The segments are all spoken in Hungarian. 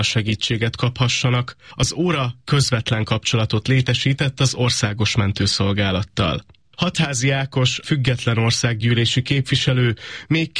segítséget kaphassanak. Az óra közvetlen kapcsolatot létesített az Országos Mentőszolgálattal. Hatházi Ákos, független országgyűlési képviselő még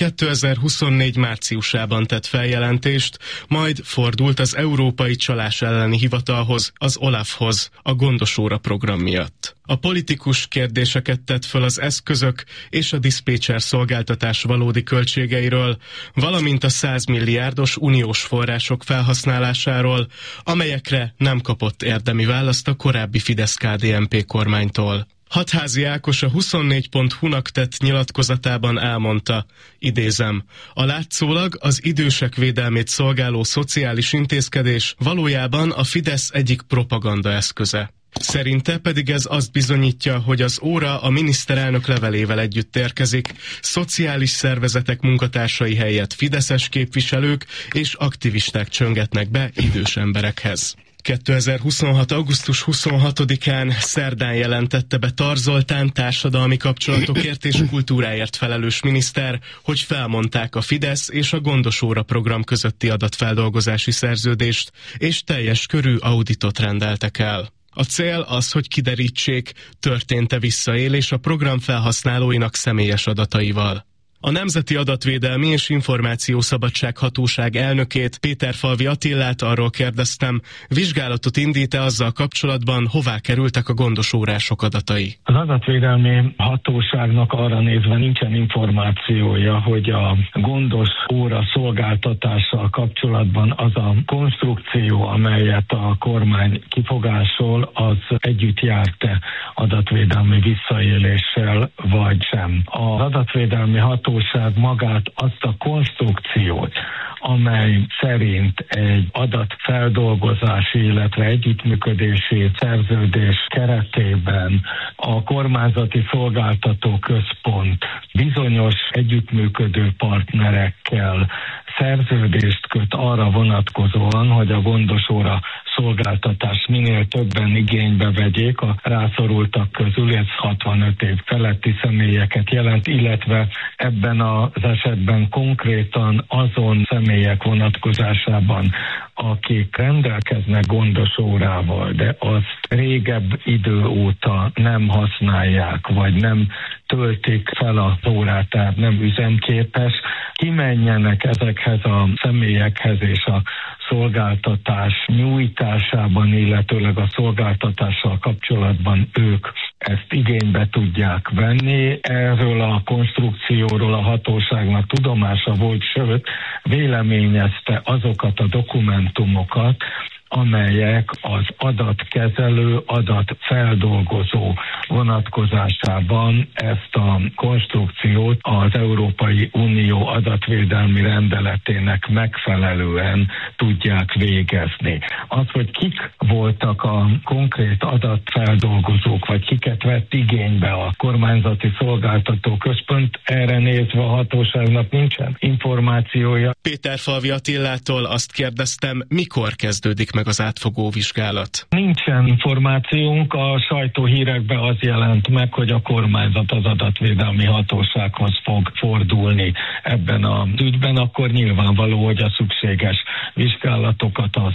2024 márciusában tett feljelentést, majd fordult az Európai Csalás elleni Hivatalhoz, az OLAF-hoz a Gondos óra program miatt. A politikus kérdéseket tett föl az eszközök és a diszpécser szolgáltatás valódi költségeiről, valamint a 100 milliárdos uniós források felhasználásáról, amelyekre nem kapott érdemi választ a korábbi Fidesz-KDNP kormánytól. Hatházi Ákos a 24.hu-nak tett nyilatkozatában elmondta, idézem, a látszólag az idősek védelmét szolgáló szociális intézkedés valójában a Fidesz egyik propaganda eszköze. Szerinte pedig ez azt bizonyítja, hogy az óra a miniszterelnök levelével együtt érkezik, szociális szervezetek munkatársai helyett fideszes képviselők és aktivisták csöngetnek be idős emberekhez. 2026. augusztus 26-án szerdán jelentette be Tar Zoltán társadalmi kapcsolatokért és kultúráért felelős miniszter, hogy felmondták a Fidesz és a Gondos óra program közötti adatfeldolgozási szerződést, és teljes körű auditot rendeltek el. A cél az, hogy kiderítsék, történt-e visszaélés a program felhasználóinak személyes adataival. A Nemzeti Adatvédelmi és Információszabadság Hatóság elnökét, Péterfalvi Attillát arról kérdeztem, vizsgálatot indít-e azzal kapcsolatban, hová kerültek a gondos órások adatai. Az adatvédelmi hatóságnak arra nézve nincsen információja, hogy a gondos óra szolgáltatással kapcsolatban az a konstrukció, amelyet a kormány kifogásol, az együtt járt-e adatvédelmi visszaéléssel, vagy sem. Az adatvédelmi hatóság magát azt a konstrukciót, amely szerint egy adatfeldolgozási, illetve együttműködési szerződés keretében a kormányzati szolgáltató központ bizonyos együttműködő partnerekkel szerződést köt arra vonatkozóan, hogy a gondos óra szolgáltatást minél többen igénybe vegyék a rászorultak közül, ez 65 év feletti személyeket jelent, illetve ebben az esetben konkrétan azon személyek vonatkozásában, akik rendelkeznek gondos órával, de azt régebb idő óta nem használják, vagy nem töltik fel az órát, tehát nem üzemképes, kimenjenek ezekhez a személyekhez és a szolgáltatás nyújtásában, illetőleg a szolgáltatással kapcsolatban ők ezt igénybe tudják venni. Erről a konstrukcióról a hatóságnak tudomása volt, sőt, véleményezte azokat a dokumentumokat, amelyek az adatkezelő, adatfeldolgozó vonatkozásában ezt a konstrukciót az Európai Unió adatvédelmi rendeletének megfelelően tudják végezni. Az, hogy kik voltak a konkrét adatfeldolgozók, vagy kiket vett igénybe a kormányzati szolgáltató központ, erre nézve a hatóságnak nincsen információja. Péterfalvi Attillától azt kérdeztem, mikor kezdődik meg az átfogó vizsgálat? Nincsen információnk, a sajtóhírekben az jelent meg, hogy a kormányzat az adatvédelmi hatósághoz fog fordulni ebben az ügyben, akkor nyilvánvaló, hogy a szükséges vizsgálatokat az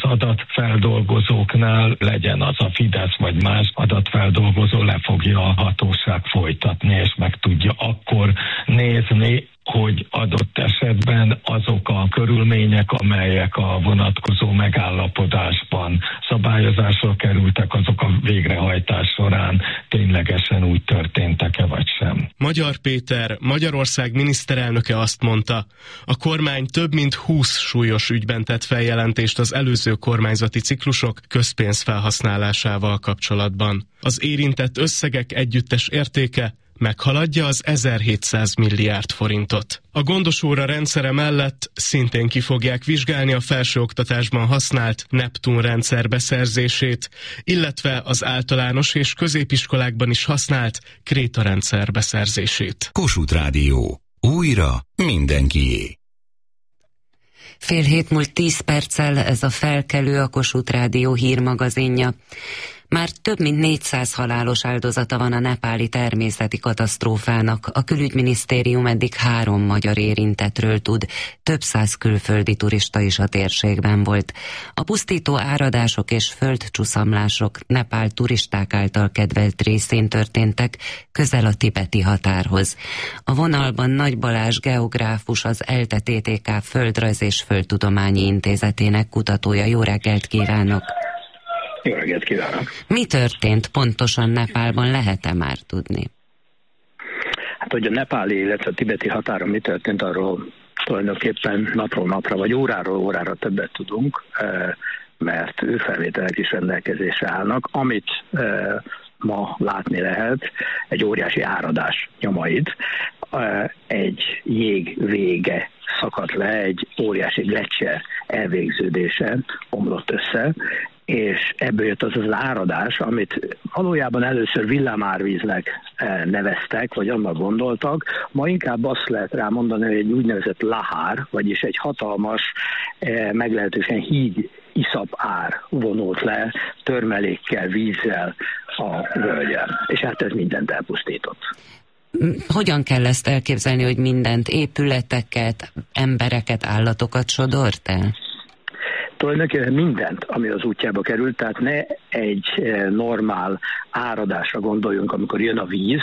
adatfeldolgozóknál, legyen az a Fidesz vagy más adatfeldolgozó, le fogja a hatóság folytatni, és meg tudja akkor nézni, hogy adott esetben azok a körülmények, amelyek a vonatkozó megállapodásban szabályozásra kerültek, azok a végrehajtás során ténylegesen úgy történtek-e vagy sem. Magyar Péter, Magyarország miniszterelnöke azt mondta, a kormány több mint 20 súlyos ügyben tett feljelentést az előző kormányzati ciklusok közpénz felhasználásával kapcsolatban. Az érintett összegek együttes értéke meghaladja az 1700 milliárd forintot. A gondos óra rendszere mellett szintén ki fogják vizsgálni a felsőoktatásban használt Neptun rendszer beszerzését, illetve az általános és középiskolákban is használt Kréta rendszer beszerzését. Kossuth Rádió. Újra mindenkié. 6:30 múlt 10 perccel, ez a Felkelő, a Kossuth Rádió hírmagazinja. Már több mint 400 halálos áldozata van a nepáli természeti katasztrófának. A külügyminisztérium eddig 3 magyar érintettről tud. Több száz külföldi turista is a térségben volt. A pusztító áradások és földcsuszamlások Nepál turisták által kedvelt részén történtek, közel a tibeti határhoz. A vonalban Nagy Balázs geográfus, az ELTE TTK Földrajz és Földtudományi Intézetének kutatója. Jó reggelt kívánok! Jó reggelt kívánok! Mi történt pontosan Nepálban, lehet-e már tudni? Hát, hogy a nepáli, illetve a tibeti határon mi történt, arról tulajdonképpen napról napra, vagy óráról órára többet tudunk, mert űrfelvételek is rendelkezésre állnak, amit ma látni lehet, egy óriási áradás nyomait, egy jég vége szakadt le, egy óriási gletszer elvégződése omlott össze, és ebből jött az áradás, amit valójában először villámárvíznek neveztek, vagy annak gondoltak. Ma inkább azt lehet rá mondani, hogy egy úgynevezett lahár, vagyis egy hatalmas, meglehetősen híg iszap ár vonult le törmelékkel, vízzel a völgyen. És hát ez mindent elpusztított. Hogyan kell ezt elképzelni, hogy mindent, épületeket, embereket, állatokat sodort el? Tulajdonképpen mindent, ami az útjába került, tehát ne egy normál áradásra gondoljunk, amikor jön a víz,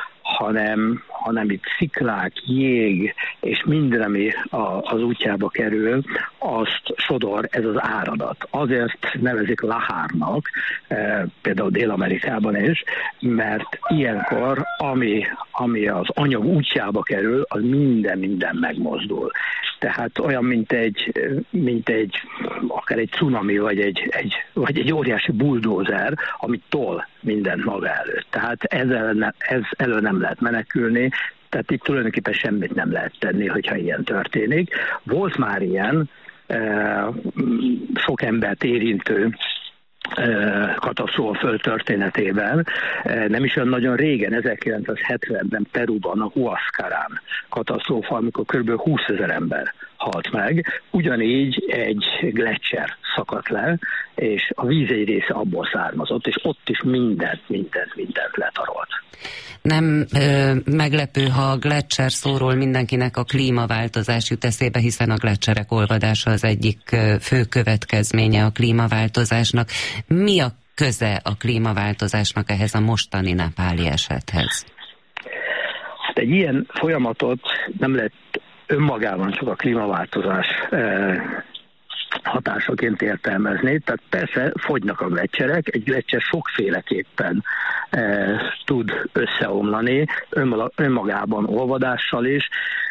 hanem itt sziklák, jég és minden, ami az útjába kerül, azt sodor ez az áradat. Azért nevezik lahárnak, például Dél-Amerikában is, mert ilyenkor, ami az anyag útjába kerül, az minden megmozdul. Tehát olyan, mint egy akár egy cunami, vagy egy óriási buldózer, ami tol mindent maga előtt. Tehát ez elől nem lehet menekülni, tehát itt tulajdonképpen semmit nem lehet tenni, hogyha ilyen történik. Volt már ilyen sok embert érintő katasztrófa földtörténetében. Nem is olyan nagyon régen, 1970-ben Peruban a Huascarán katasztrófa, amikor kb. 20 000 ember halt meg. Ugyanígy egy gletszer szakadt le, és a víz egy része abból származott, és ott is mindent letarolt. Nem meglepő, ha a gletszer szóról mindenkinek a klímaváltozás jut eszébe, hiszen a gletszerek olvadása az egyik fő következménye a klímaváltozásnak. Mi a köze a klímaváltozásnak ehhez a mostani nepáli esethez? Hát egy ilyen folyamatot nem lehet önmagában csak a klímaváltozás hatásaként értelmezni. Tehát persze fogynak a gletszerek, egy gletszer sokféleképpen tud összeomlani, önmagában olvadással is,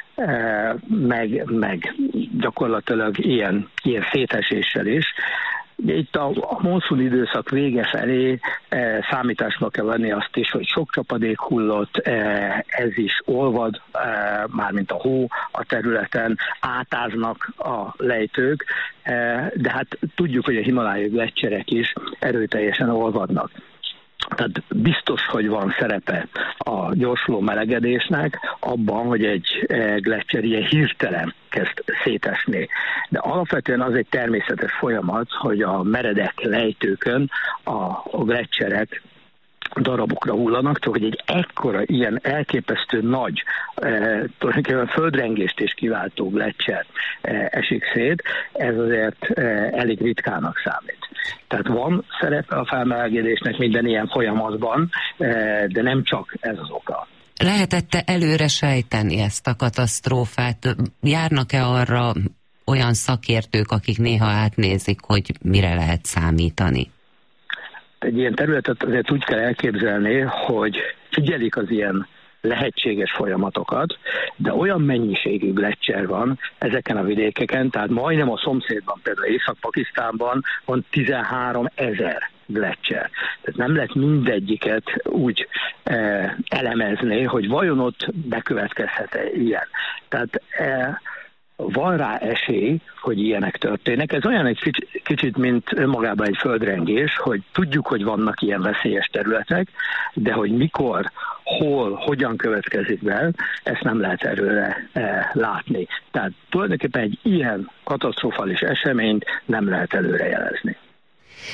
meg gyakorlatilag ilyen széteséssel is. Itt a monszun időszak vége felé számításba kell venni azt is, hogy sok csapadék hullott, ez is olvad, mármint a hó a területen, átáznak a lejtők, de hát tudjuk, hogy a himalájai gletszerek is erőteljesen olvadnak. Tehát biztos, hogy van szerepe a gyorsuló melegedésnek abban, hogy egy gletszer ilyen hirtelen kezd szétesni. De alapvetően az egy természetes folyamat, hogy a meredek lejtőkön a gletszerek darabokra hullanak, csak hogy egy ekkora, ilyen elképesztő nagy, tulajdonképpen földrengést is kiváltó gletszer esik szét, ez azért elég ritkának számít. Tehát van szerepe a felmelegedésnek minden ilyen folyamatban, de nem csak ez az oka. Lehetett-e előre sejteni ezt a katasztrófát? Járnak-e arra olyan szakértők, akik néha átnézik, hogy mire lehet számítani? Egy ilyen területet azért úgy kell elképzelni, hogy figyelik az ilyen lehetséges folyamatokat, de olyan mennyiségű gletszer van ezeken a vidékeken, tehát majdnem a szomszédban, például Észak-Pakisztánban van 13 000 gletszer. Tehát nem lehet mindegyiket úgy elemezni, hogy vajon ott bekövetkezhet-e ilyen. Tehát van rá esély, hogy ilyenek történnek. Ez olyan egy kicsit, mint önmagában egy földrengés, hogy tudjuk, hogy vannak ilyen veszélyes területek, de hogy mikor, hol, hogyan következik be, ezt nem lehet előre látni. Tehát tulajdonképpen egy ilyen katasztrofális eseményt nem lehet előre jelezni.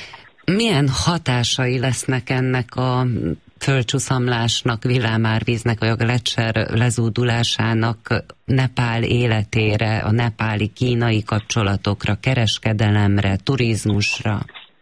Milyen hatásai lesznek ennek a földcsúszamlásnak, villámárvíznek, vagy a gletszer lezúdulásának Nepál életére, a nepáli-kínai kapcsolatokra, kereskedelemre, turizmusra?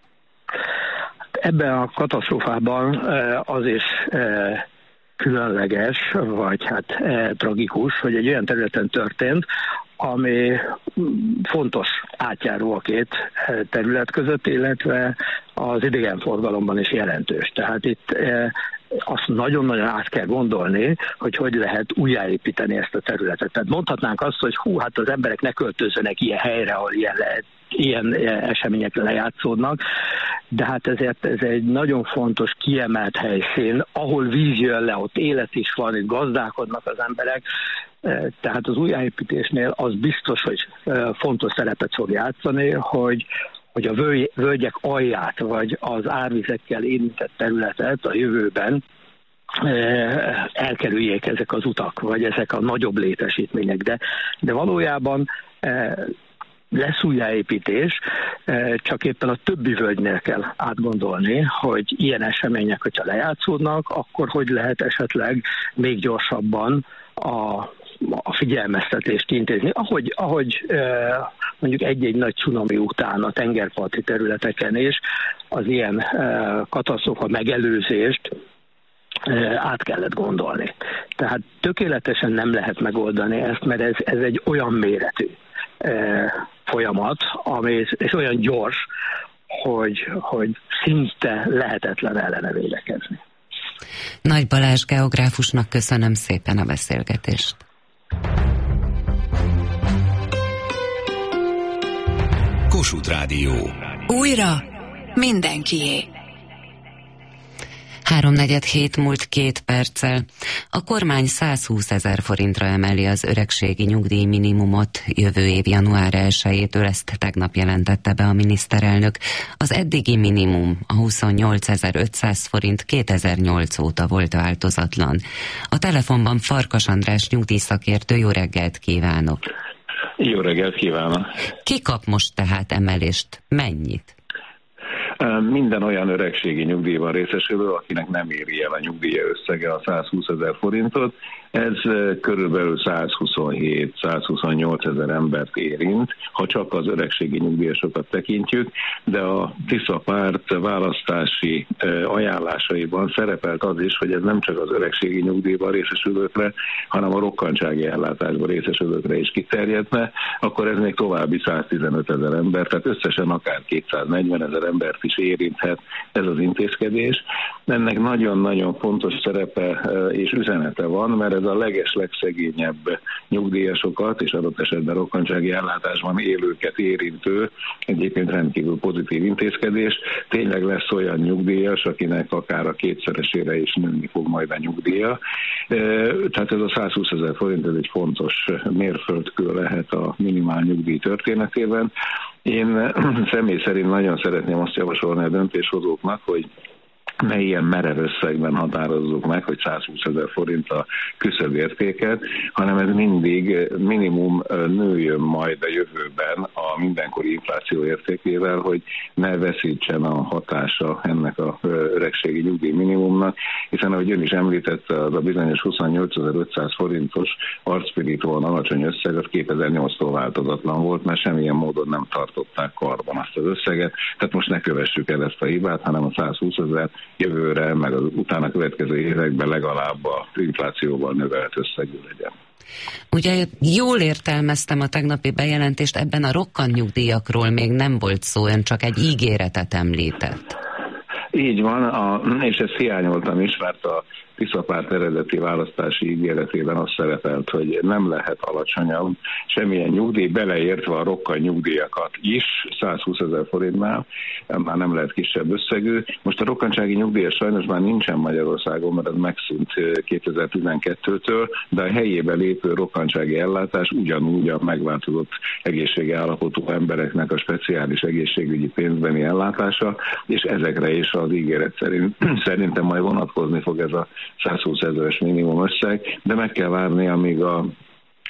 Ebben a katasztrófában az is különleges, vagy hát tragikus, hogy egy olyan területen történt, ami fontos átjáró a két terület között, illetve az idegenforgalomban is jelentős. Tehát itt azt nagyon-nagyon át kell gondolni, hogy lehet újjáépíteni ezt a területet. Tehát mondhatnánk azt, hogy hát az emberek ne költözzenek ilyen helyre, ahol ilyen eseményekre lejátszódnak, de hát ezért ez egy nagyon fontos, kiemelt helyszín, ahol víz jön le, ott élet is van, itt gazdálkodnak az emberek, tehát az újjáépítésnél az biztos, hogy fontos szerepet fog játszani, hogy a völgyek alját, vagy az árvizekkel érintett területet a jövőben elkerüljék ezek az utak, vagy ezek a nagyobb létesítmények. De valójában lesz újjáépítés, csak éppen a többi völgynél kell átgondolni, hogy ilyen események, hogyha lejátszódnak, akkor hogy lehet esetleg még gyorsabban a figyelmeztetést intézni. Ahogy mondjuk egy-egy nagy cunami után a tengerparti területeken is az ilyen katasztrófa megelőzést át kellett gondolni. Tehát tökéletesen nem lehet megoldani ezt, mert ez egy olyan méretű folyamat, és olyan gyors, hogy szinte lehetetlen ellene védekezni. Nagy Balázs geográfusnak köszönöm szépen a beszélgetést. Kossuth Rádió. Újra mindenkié. 3:47 múlt 2 perccel. A kormány 120 000 forintra emeli az öregségi nyugdíj minimumot jövő év január 1-től, ezt tegnap jelentette be a miniszterelnök. Az eddigi minimum, a 28.500 forint 2008 óta volt változatlan. A telefonban Farkas András nyugdíjszakértő, jó reggelt kívánok! Jó reggelt kívánok! Ki kap most tehát emelést? Mennyit? Minden olyan öregségi nyugdíjban részesülő, akinek nem éri el a nyugdíja összege a 120 000 forintot. Ez körülbelül 127-128 000 embert érint, ha csak az öregségi nyugdíjasokat tekintjük, de a Tisza párt választási ajánlásaiban szerepelt az is, hogy ez nem csak az öregségi nyugdíjban részesülőkre, hanem a rokkantsági ellátásban részesülőkre is kiterjedne, akkor ez még további 115 000 ember, tehát összesen akár 240 000 embert is érinthet ez az intézkedés. Ennek nagyon-nagyon fontos szerepe és üzenete van, mert ez a legszegényebb nyugdíjasokat és adott esetben rokkantsági ellátásban élőket érintő, egyébként rendkívül pozitív intézkedés. Tényleg lesz olyan nyugdíjas, akinek akár a kétszeresére is nőni fog majd a nyugdíja. Tehát ez a 120 000 forint, ez egy fontos mérföldkő lehet a minimál nyugdíj történetében. Én személy szerint nagyon szeretném azt javasolni a döntéshozóknak, hogy ne ilyen merev összegben határozzuk meg, hogy 120 000 forint a küszöbértéket, hanem ez mindig minimum nőjön majd a jövőben a mindenkori infláció értékével, hogy ne veszítsen a hatása ennek a öregségi nyugdíj minimumnak, hiszen ahogy ön is említette, az a bizonyos 28.500 forintos arcpirítóan alacsony összeg, az 2008-tól változatlan volt, mert semmilyen módon nem tartották karban azt az összeget, tehát most ne kövessük el ezt a hibát, hanem a 120 000 jövőre, meg az utána következő években legalább a inflációval növelt összegű legyen. Ugye jól értelmeztem a tegnapi bejelentést, ebben a rokkantnyugdíjakról még nem volt szó, ön csak egy ígéretet említett. Így van, és ezt hiányoltam is, mert a Tisza párt eredeti választási ígéretében az szerepelt, hogy nem lehet alacsonyabb semmilyen nyugdíj, beleértve a rokkantnyugdíjakat is, 120 000 forintnál, már nem lehet kisebb összegű. Most a rokkantsági nyugdíja sajnos már nincsen Magyarországon, mert ez megszűnt 2012-től, de a helyébe lépő rokkantsági ellátás ugyanúgy a megváltozott egészségi állapotú embereknek a speciális egészségügyi pénzbeni ellátása, és ezekre is az ígéret szerintem majd vonatkozni fog ez a 120 000-es minimum összeg, de meg kell várni, amíg a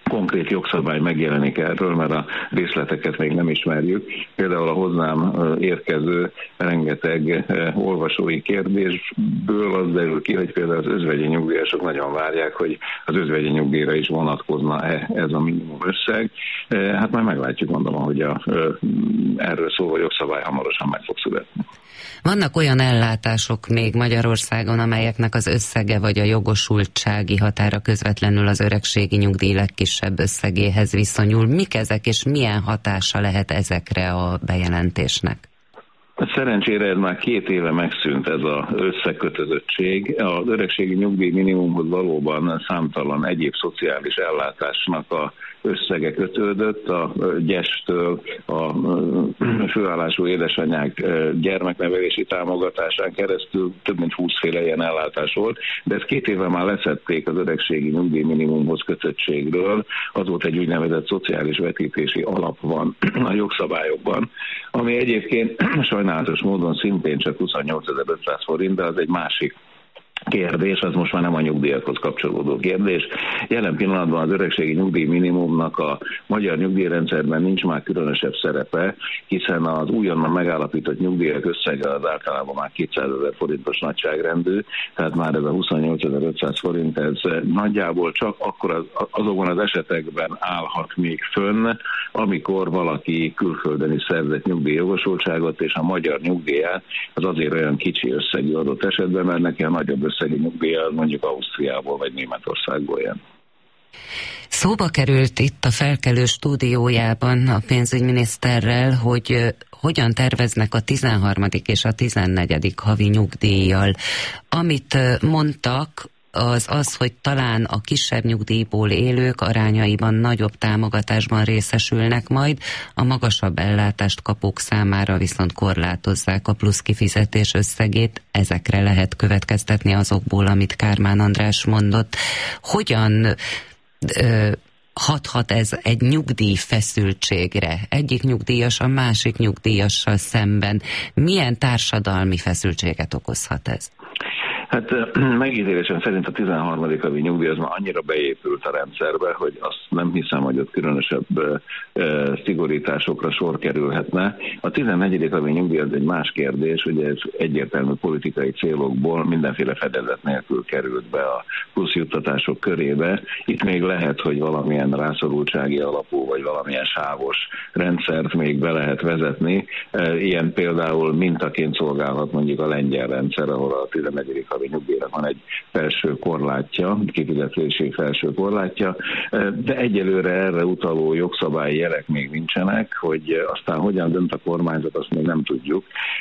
konkrét jogszabály megjelenik erről, mert a részleteket még nem ismerjük. Például a hozzám érkező rengeteg olvasói kérdésből az derül ki, hogy például az özvegyi nyugdíjasok nagyon várják, hogy az özvegyi nyugdíjra is vonatkozna ez a minimum összeg. Hát majd meglátjuk, gondolom, hogy erről szóló jogszabály hamarosan meg fog születni. Vannak olyan ellátások még Magyarországon, amelyeknek az összege vagy a jogosultsági határa közvetlenül az öregségi nyugdíj legkisebb összegéhez viszonyul. Mik ezek, és milyen hatása lehet ezekre a bejelentésnek? Szerencsére ez már 2 éve megszűnt, ez az összekötözöttség. Az öregségi nyugdíj minimumhoz valóban számtalan egyéb szociális ellátásnak a összege kötődött, a gyestől a főállású édesanyák gyermeknevelési támogatásán keresztül több mint 20 féle ilyen ellátás volt, de ezt 2 éve már leszették az öregségi nyugdíj minimumhoz kötöttségről. Azóta egy úgynevezett szociális vetítési alap van a jogszabályokban, ami egyébként sajnálatos módon szintén csak 28.500 forint, de az egy másik kérdés, az most már nem a nyugdíjakhoz kapcsolódó kérdés. Jelen pillanatban az öregségi nyugdíj minimumnak a magyar nyugdíjrendszerben nincs már különösebb szerepe, hiszen az újonnan megállapított nyugdíjak összege az általában már 200 000 forintos nagyságrendű, tehát már ez a 28.500 forint, ez nagyjából csak akkor azokban az esetekben állhat még fönn, amikor valaki külföldön is szerzett nyugdíjjogosultságot, és a magyar nyugdíját az azért olyan kicsi összegű adott esetben, mert neki a nagyobb összegű nyugdíja mondjuk Ausztriából vagy Németországból jön. Szóba került itt a Felkelő stúdiójában a pénzügyminiszterrel, hogy hogyan terveznek a 13. és a 14. havi nyugdíjjal. Amit mondtak, az, hogy talán a kisebb nyugdíjból élők arányaiban nagyobb támogatásban részesülnek majd, a magasabb ellátást kapók számára viszont korlátozzák a plusz kifizetés összegét. Ezekre lehet következtetni azokból, amit Kármán András mondott. Hogyan hathat ez egy nyugdíj feszültségre? Egyik nyugdíjas a másik nyugdíjassal szemben. Milyen társadalmi feszültséget okozhat ez? Hát megítélésem szerint a 13. havi nyugdíj az már annyira beépült a rendszerbe, hogy azt nem hiszem, hogy ott különösebb szigorításokra sor kerülhetne. A 14. havi nyugdíj az egy más kérdés, ugye ez egyértelmű politikai célokból mindenféle fedezet nélkül került be a pluszjuttatások körébe. Itt még lehet, hogy valamilyen rászorultsági alapú, vagy valamilyen sávos rendszert még be lehet vezetni. Ilyen például mintaként szolgálhat mondjuk a lengyel rendszer, ahol a 14. havi nyugdíjnak van egy felső korlátja, kifizetési felső korlátja, de egyelőre erre utaló jogszabályi jelek még nincsenek, hogy aztán hogyan dönt a kormányzat, azt még nem tudjuk.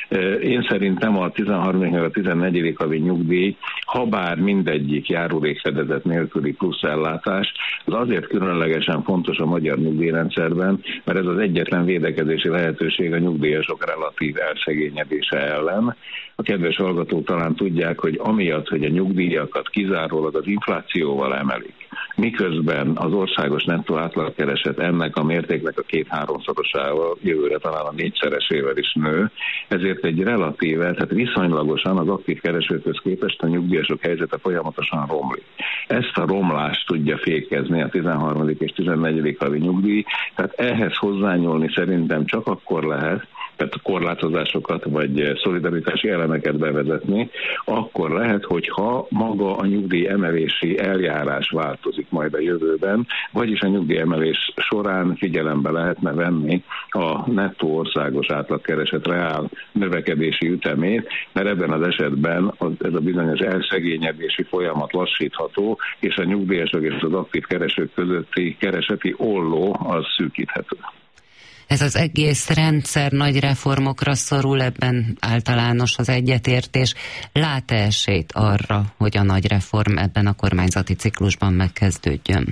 Én szerintem a 13. meg a 14. havi nyugdíj, ha bár mindegyik járulékfedezet nélküli plusz ellátás, az azért különlegesen fontos a magyar nyugdíjrendszerben, mert ez az egyetlen védekezési lehetőség a nyugdíjasok relatív elszegényedése ellen. A kedves hallgatók talán tudják, hogy amiatt, hogy a nyugdíjakat kizárólag az inflációval emelik, miközben az országos nettó átlagkereset ennek a mértéknek a 2-3-szorosával, jövőre talán a 4-szeresével is nő, ezért egy relatíve, tehát viszonylagosan az aktív keresőkhöz képest a nyugdíjasok helyzete folyamatosan romlik. Ezt a romlást tudja fékezni a 13. és 14. havi nyugdíj, tehát ehhez hozzányúlni szerintem csak akkor lehet, tehát korlátozásokat vagy szolidaritási elemeket bevezetni, akkor lehet, hogyha maga a nyugdíj emelési eljárás változik majd a jövőben, vagyis a nyugdíj emelés során figyelembe lehetne venni a nettó országos átlagkereset reál növekedési ütemét, mert ebben az esetben ez a bizonyos elszegényedési folyamat lassítható, és a nyugdíjasok és az aktív keresők közötti kereseti olló az szűkíthető. Ez az egész rendszer nagy reformokra szorul, ebben általános az egyetértés. Lát-e esélyt arra, hogy a nagy reform ebben a kormányzati ciklusban megkezdődjön?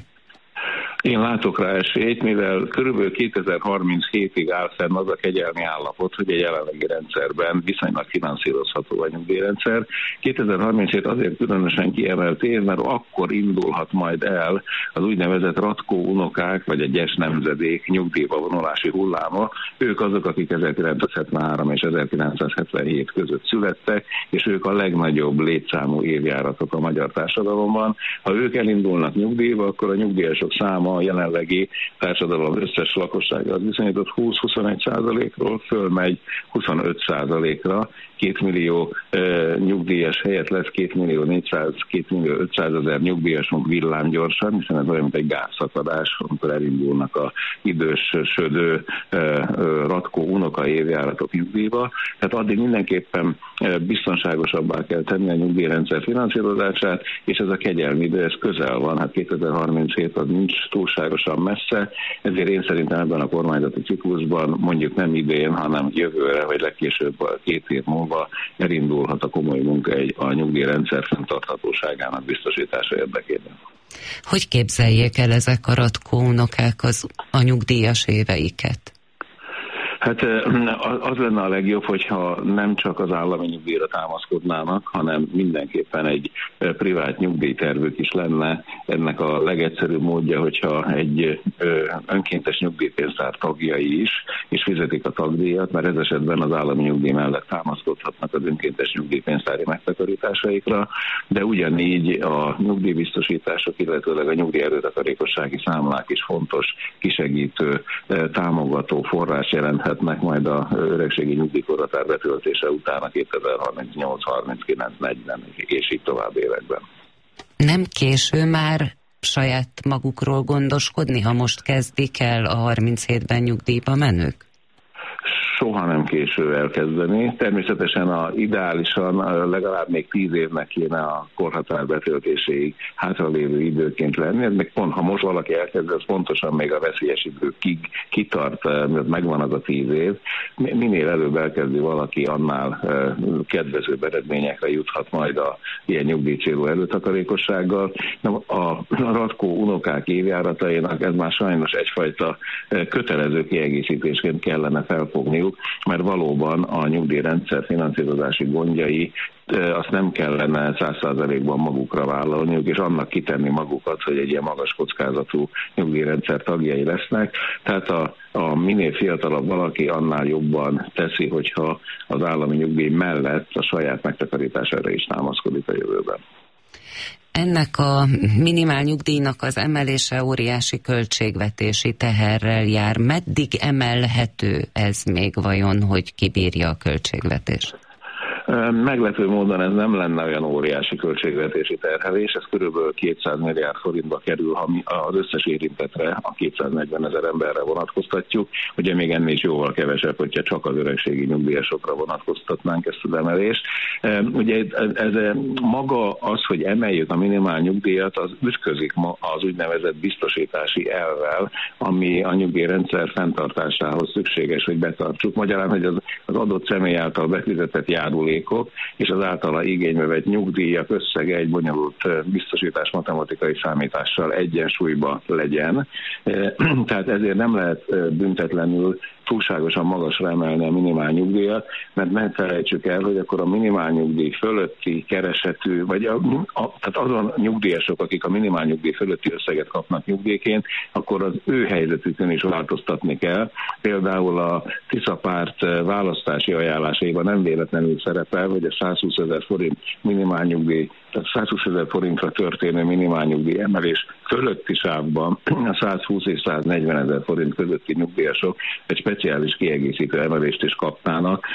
Én látok rá esélyt, mivel körülbelül 2037-ig áll fenn az a kegyelmi állapot, hogy a jelenlegi rendszerben viszonylag finanszírozható a nyugdíjrendszer. 2037 azért különösen kiemelt év, mert akkor indulhat majd el az úgynevezett Ratkó unokák, vagy a gyes nemzedék nyugdíjba vonulási hulláma. Ők azok, akik 1973 és 1977 között születtek, és ők a legnagyobb létszámú évjáratok a magyar társadalomban. Ha ők elindulnak nyugdíjba, akkor a nyugdíjasok száma a jelenlegi társadalom összes lakossága az viszonyított 20-21%-ról fölmegy 25%-ra, 2 millió nyugdíjas helyett lesz 2.400.000 nyugdíjasunk villámgyorsan, hiszen ez olyan, mint egy gázszakadás, amikor elindulnak a idősödő ratkó unoka évjáratok nyugdíjba. Tehát addig mindenképpen biztonságosabbá kell tenni a nyugdíjrendszer finanszírozását, és ez a kegyelmi idő, ez közel van, hát 2037 az nincs túlságosan messze, ezért én szerintem ebben a kormányzati ciklusban mondjuk nem idén, hanem jövőre, vagy legkésőbb 2 év múlva elindulhat a komoly munka a nyugdíjrendszer fenntarthatóságának biztosítása érdekében. Hogy képzeljék el ezek a ratkó unokák a nyugdíjas éveiket? Hát az lenne a legjobb, hogyha nem csak az állami nyugdíjra támaszkodnának, hanem mindenképpen egy privát nyugdíjtervük is lenne. Ennek a legegyszerűbb módja, hogyha egy önkéntes nyugdíjpénztár tagjai is, és fizetik a tagdíjat, mert ez esetben az állami nyugdíj mellett támaszkodhatnak az önkéntes nyugdíjpénztári megtakarításaikra, de ugyanígy a nyugdíjbiztosítások, illetőleg a nyugdíjerőtakarékossági számlák is fontos, kisegítő, támogató forrás jelenthet majd a öregségi nyugdíjkorhatár betöltése után a 2038, 39, 40 és így tovább években. Nem késő már saját magukról gondoskodni, ha most kezdik el a 37-ben nyugdíjba menők? Soha nem késő elkezdeni. Természetesen ideálisan legalább még 10 évnek kéne a korhatár betöltéséig hátralévő időként lenni. Ez még pont, ha most valaki elkezd, ez pontosan még a veszélyes időkig kitart, mert megvan az a 10 év. Minél előbb elkezdi valaki, annál kedvezőbb eredményekre juthat majd a ilyen nyugdíjcélú előtakarékossággal. A ratkó unokák évjáratainak ez már sajnos egyfajta kötelező kiegészítésként kellene felfogniuk, mert valóban a nyugdíjrendszer finanszírozási gondjai azt nem kellene 100%-ban magukra vállalniuk, és annak kitenni magukat, hogy egy ilyen magas kockázatú nyugdíjrendszer tagjai lesznek. Tehát a minél fiatalabb valaki, annál jobban teszi, hogyha az állami nyugdíj mellett a saját megtakarítására is támaszkodik a jövőben. Ennek a minimál nyugdíjnak az emelése óriási költségvetési teherrel jár. Meddig emelhető ez még vajon, hogy kibírja a költségvetés? Meglepő módon ez nem lenne olyan óriási költségvetési terhelés, ez körülbelül 200 milliárd forintba kerül, ha mi az összes érintettre, a 240 000 emberre vonatkoztatjuk, ugye még ennél is jóval kevesebb, hogyha csak az öregségi nyugdíjasokra vonatkoztatnánk ezt az emelést. Ugye ez maga az, hogy emeljük a minimál nyugdíjat, az ütközik az úgynevezett biztosítási elvvel, ami a nyugdíjrendszer fenntartásához szükséges, hogy betartsuk. Magyarán, hogy az adott személy által befizetett járulékok és az általa igénybe vett nyugdíjak összege egy bonyolult biztosítás matematikai számítással egyensúlyba legyen. Tehát ezért nem lehet büntetlenül túlságosan magasra emelni a minimál nyugdíjat, mert ne felejtsük el, hogy akkor a minimál nyugdíj fölötti keresetű, vagy tehát azon nyugdíjasok, akik a minimál nyugdíj fölötti összeget kapnak nyugdíjként, akkor az ő helyzetükön is változtatni kell. Például a Tisza párt választási ajánlásaiban nem véletlenül szerepel, hogy a 120 000 forint minimál nyugdíj, tehát 120 000 forintra történő minimálnyugdíj emelés fölötti sávban a 120 és 140 000 forint közötti nyugdíjasok egy speciális kiegészítő emelést is kapnának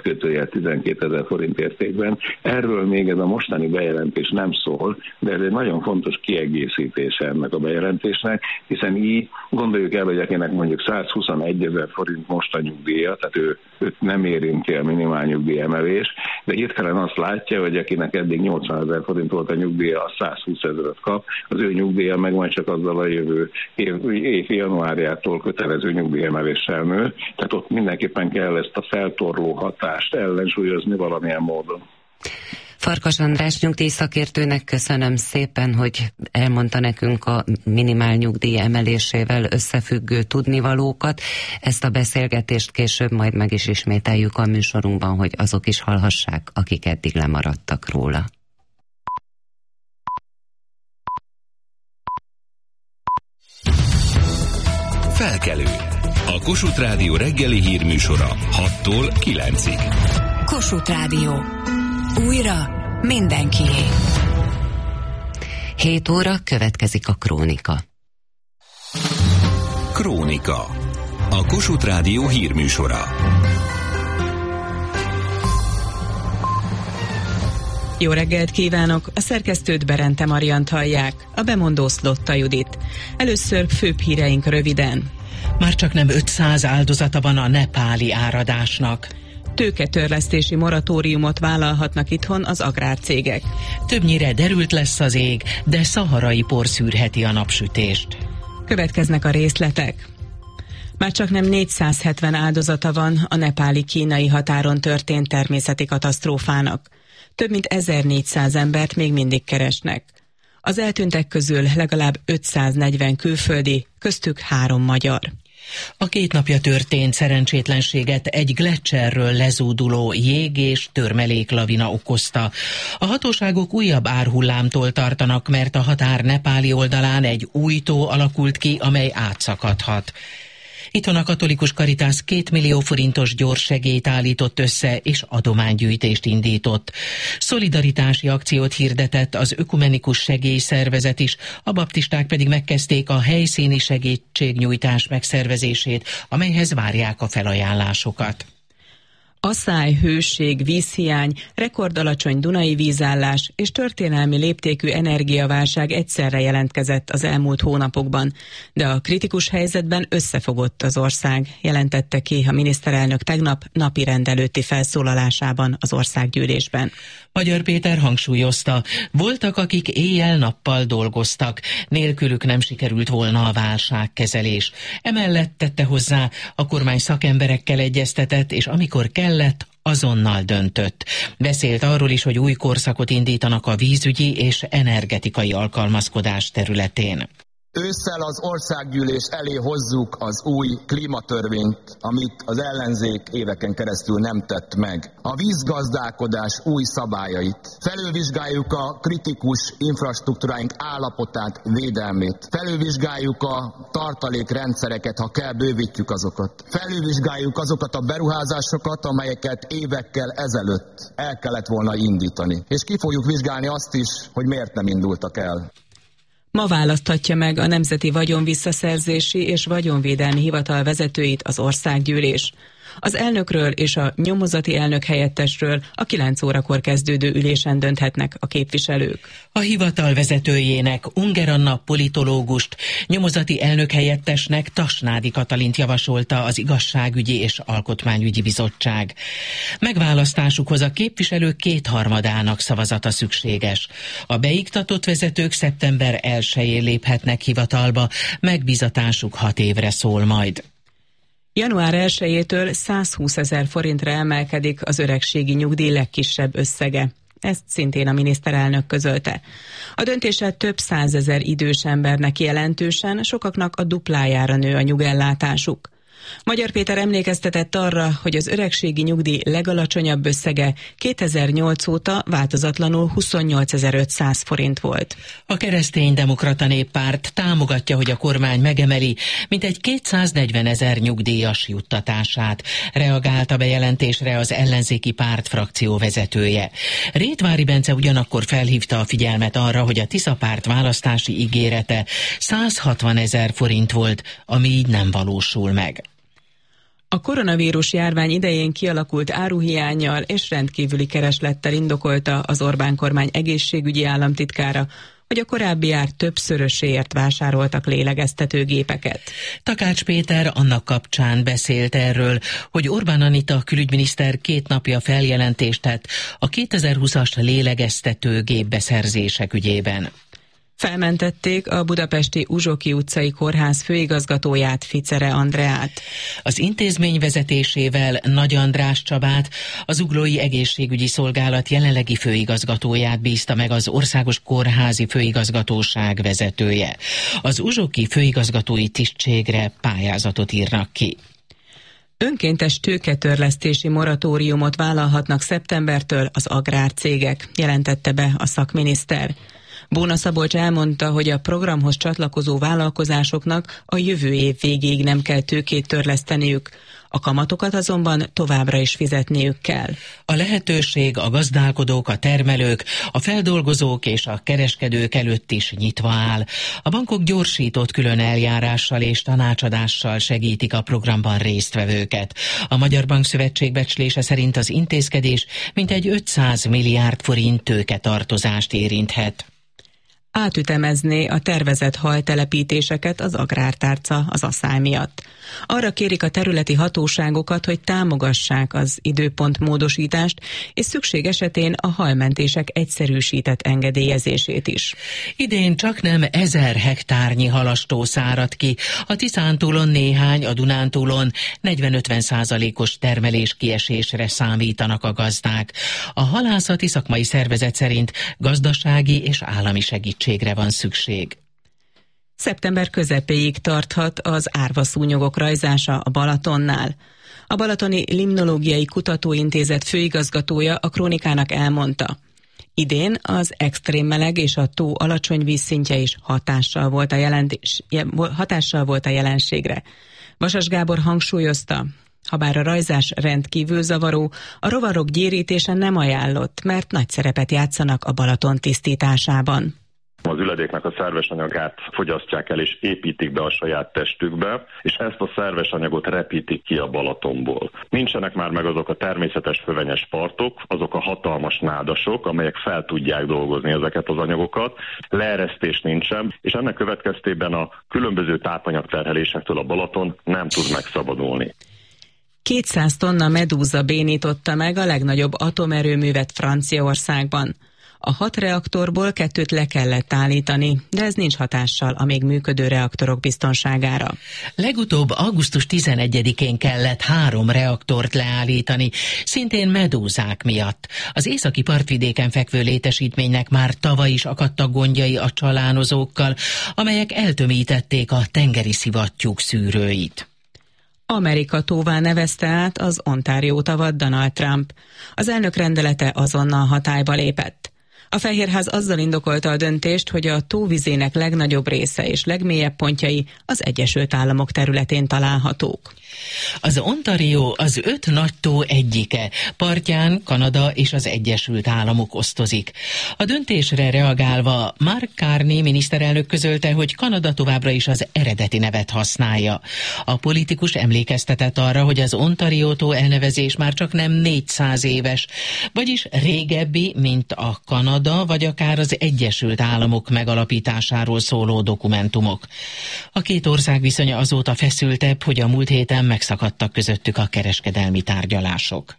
6-12 000 forint értékben. Erről még ez a mostani bejelentés nem szól, de ez egy nagyon fontos kiegészítése ennek a bejelentésnek, hiszen így gondoljuk el, hogy akinek mondjuk 121 000 forint most a nyugdíja, tehát őt nem érinti a minimálnyugdíj emelés, de hirtelen azt látja, hogy akinek eddig 80 000 forint volt a nyugdíja, az 120 000 kap, az ő nyugdíja meg majd csak azzal a jövő év januárjától kötelező nyugdíjemeléssel nő, tehát ott mindenképpen kell ezt a feltorló hatást ellensúlyozni valamilyen módon. Farkas András nyugdíjszakértőnek köszönöm szépen, hogy elmondta nekünk a minimál nyugdíj emelésével összefüggő tudnivalókat. Ezt a beszélgetést később majd meg is ismételjük a műsorunkban, hogy azok is hallhassák, akik eddig lemaradtak róla. Felkelő. A Kossuth Rádió reggeli hírműsora 6-tól 9-ig. Kossuth Rádió. Újra mindenkié. 7 óra következik a Krónika. Krónika. A Kossuth Rádió hírműsora. Jó reggelt kívánok! A szerkesztőt Berente Mariant hallják, a bemondó Szlotta Judit. Először főbb híreink röviden. Már csak nem 500 áldozata van a nepáli áradásnak. Tőketörlesztési moratóriumot vállalhatnak itthon az agrárcégek. Többnyire derült lesz az ég, de szaharai por szűrheti a napsütést. Következnek a részletek. Már csak nem 470 áldozata van a nepáli-kínai határon történt természeti katasztrófának. Több mint 1400 embert még mindig keresnek. Az eltűntek közül legalább 540 külföldi, köztük 3 magyar. A 2 napja történt szerencsétlenséget egy gleccserről lezúduló jég- és törmeléklavina okozta. A hatóságok újabb árhullámtól tartanak, mert a határ nepáli oldalán egy új tó alakult ki, amely átszakadhat. Itthon a Katolikus Karitász 2 millió forintos gyors segélyt állított össze és adománygyűjtést indított. Szolidaritási akciót hirdetett az Ökumenikus Segélyszervezet is, a baptisták pedig megkezdték a helyszíni segítségnyújtás megszervezését, amelyhez várják a felajánlásokat. Asszály, hőség, vízhiány, rekordalacsony dunai vízállás és történelmi léptékű energiaválság egyszerre jelentkezett az elmúlt hónapokban, de a kritikus helyzetben összefogott az ország, jelentette ki a miniszterelnök tegnap napirend előtti felszólalásában az országgyűlésben. Magyar Péter hangsúlyozta, voltak, akik éjjel-nappal dolgoztak, nélkülük nem sikerült volna a válságkezelés. Emellett tette hozzá, a kormány szakemberekkel egyeztetett, és amikor kellett, azonnal döntött. Beszélt arról is, hogy új korszakot indítanak a vízügyi és energetikai alkalmazkodás területén. Ősszel az országgyűlés elé hozzuk az új klímatörvényt, amit az ellenzék éveken keresztül nem tett meg. A vízgazdálkodás új szabályait. Felülvizsgáljuk a kritikus infrastruktúráink állapotát, védelmét. Felülvizsgáljuk a tartalékrendszereket, ha kell, bővítjük azokat. Felülvizsgáljuk azokat a beruházásokat, amelyeket évekkel ezelőtt el kellett volna indítani. És ki fogjuk vizsgálni azt is, hogy miért nem indultak el. Ma választhatja meg a Nemzeti Vagyonvisszaszerzési és Vagyonvédelmi Hivatal vezetőit az országgyűlés. Az elnökről és a nyomozati elnök helyettesről a 9 órakor kezdődő ülésen dönthetnek a képviselők. A hivatal vezetőjének, Unger Anna politológust, nyomozati elnök helyettesnek Tasnádi Katalint javasolta az Igazságügyi és Alkotmányügyi Bizottság. Megválasztásukhoz a képviselők 2/3 szavazata szükséges. A beiktatott vezetők szeptember 1-én léphetnek hivatalba, megbízatásuk 6 évre szól majd. Január 1-től 120 000 forintra emelkedik az öregségi nyugdíj legkisebb összege. Ezt szintén a miniszterelnök közölte. A döntéssel több 100 000 idős embernek jelentősen, sokaknak a duplájára nő a nyugellátásuk. Magyar Péter emlékeztetett arra, hogy az öregségi nyugdíj legalacsonyabb összege 2008 óta változatlanul 28.500 forint volt. A Kereszténydemokrata Néppárt támogatja, hogy a kormány megemeli mintegy 240 000 nyugdíjas juttatását. Reagált a bejelentésre az ellenzéki párt frakció vezetője. Rétvári Bence ugyanakkor felhívta a figyelmet arra, hogy a Tisza párt választási ígérete 160 000 forint volt, ami így nem valósul meg. A koronavírus járvány idején kialakult áruhiánnyal és rendkívüli kereslettel indokolta az Orbán kormány egészségügyi államtitkára, hogy a korábbi ár többszöröséért vásároltak lélegeztetőgépeket. Takács Péter annak kapcsán beszélt erről, hogy Orbán Anita külügyminiszter 2 napja feljelentést tett a 2020-as lélegeztetőgép beszerzések ügyében. Felmentették a budapesti Uzsoki utcai kórház főigazgatóját, Ficere Andreát. Az intézmény vezetésével Nagy András Csabát, az Zuglói Egészségügyi Szolgálat jelenlegi főigazgatóját bízta meg az Országos Kórházi Főigazgatóság vezetője. Az uzsoki főigazgatói tisztségre pályázatot írnak ki. Önkéntes tőketörlesztési moratóriumot vállalhatnak szeptembertől az agrárcégek, jelentette be a szakminiszter. Bóna Szabolcs elmondta, hogy a programhoz csatlakozó vállalkozásoknak a jövő év végéig nem kell tőkét törleszteniük. A kamatokat azonban továbbra is fizetniük kell. A lehetőség a gazdálkodók, a termelők, a feldolgozók és a kereskedők előtt is nyitva áll. A bankok gyorsított külön eljárással és tanácsadással segítik a programban résztvevőket. A Magyar Bankszövetség becslése szerint az intézkedés mintegy 500 milliárd forint tőketartozást érinthet. Átütemezné a tervezett hajtelepítéseket az agrártárca az asszály miatt. Arra kérik a területi hatóságokat, hogy támogassák az időpontmódosítást, és szükség esetén a hajmentések egyszerűsített engedélyezését is. Idén csaknem 1000 hektárnyi halastó szárad ki, a Tiszántúlon néhány, a Dunántúlon 40-50%-os termelés kiesésre számítanak a gazdák. A halászati szakmai szervezet szerint gazdasági és állami segítségre van szükség. Szeptember közepéig tarthat az árvaszúnyogok rajzása a Balatonnál. A Balatoni Limnológiai Kutatóintézet főigazgatója a Krónikának elmondta: idén az extrém meleg és a tó alacsony vízszintje is hatással volt a jelenségre. Vasas Gábor hangsúlyozta, habár a rajzás rendkívül zavaró, a rovarok gyérítése nem ajánlott, mert nagy szerepet játszanak a Balaton tisztításában. Az üledéknek a szerves anyagát fogyasztják el és építik be a saját testükbe, és ezt a szerves anyagot repítik ki a Balatonból. Nincsenek már meg azok a természetes fövenyes partok, azok a hatalmas nádasok, amelyek fel tudják dolgozni ezeket az anyagokat, leeresztés nincsen, és ennek következtében a különböző tápanyagterhelésektől a Balaton nem tud megszabadulni. 200 tonna medúza bénította meg a legnagyobb atomerőművet Franciaországban. A 6 reaktorból 2 le kellett állítani, de ez nincs hatással a még működő reaktorok biztonságára. Legutóbb augusztus 11-én kellett 3 reaktort leállítani, szintén medúzák miatt. Az északi partvidéken fekvő létesítménynek már tavaly is akadtak gondjai a csalánozókkal, amelyek eltömítették a tengeri szivattyúk szűrőit. Amerika tóvá nevezte át az Ontario tavat Donald Trump. Az elnök rendelete azonnal hatályba lépett. A Fehérház azzal indokolta a döntést, hogy a tóvizének legnagyobb része és legmélyebb pontjai az Egyesült Államok területén találhatók. Az Ontario az 5 nagy tó egyike, partján Kanada és az Egyesült Államok osztozik. A döntésre reagálva Mark Carney miniszterelnök közölte, hogy Kanada továbbra is az eredeti nevet használja. A politikus emlékeztetett arra, hogy az Ontario tó elnevezés már csak nem 400 éves, vagyis régebbi, mint a Kanada vagy akár az Egyesült Államok megalapításáról szóló dokumentumok. A két ország viszonya azóta feszültebb, hogy a múlt héten megszakadtak közöttük a kereskedelmi tárgyalások.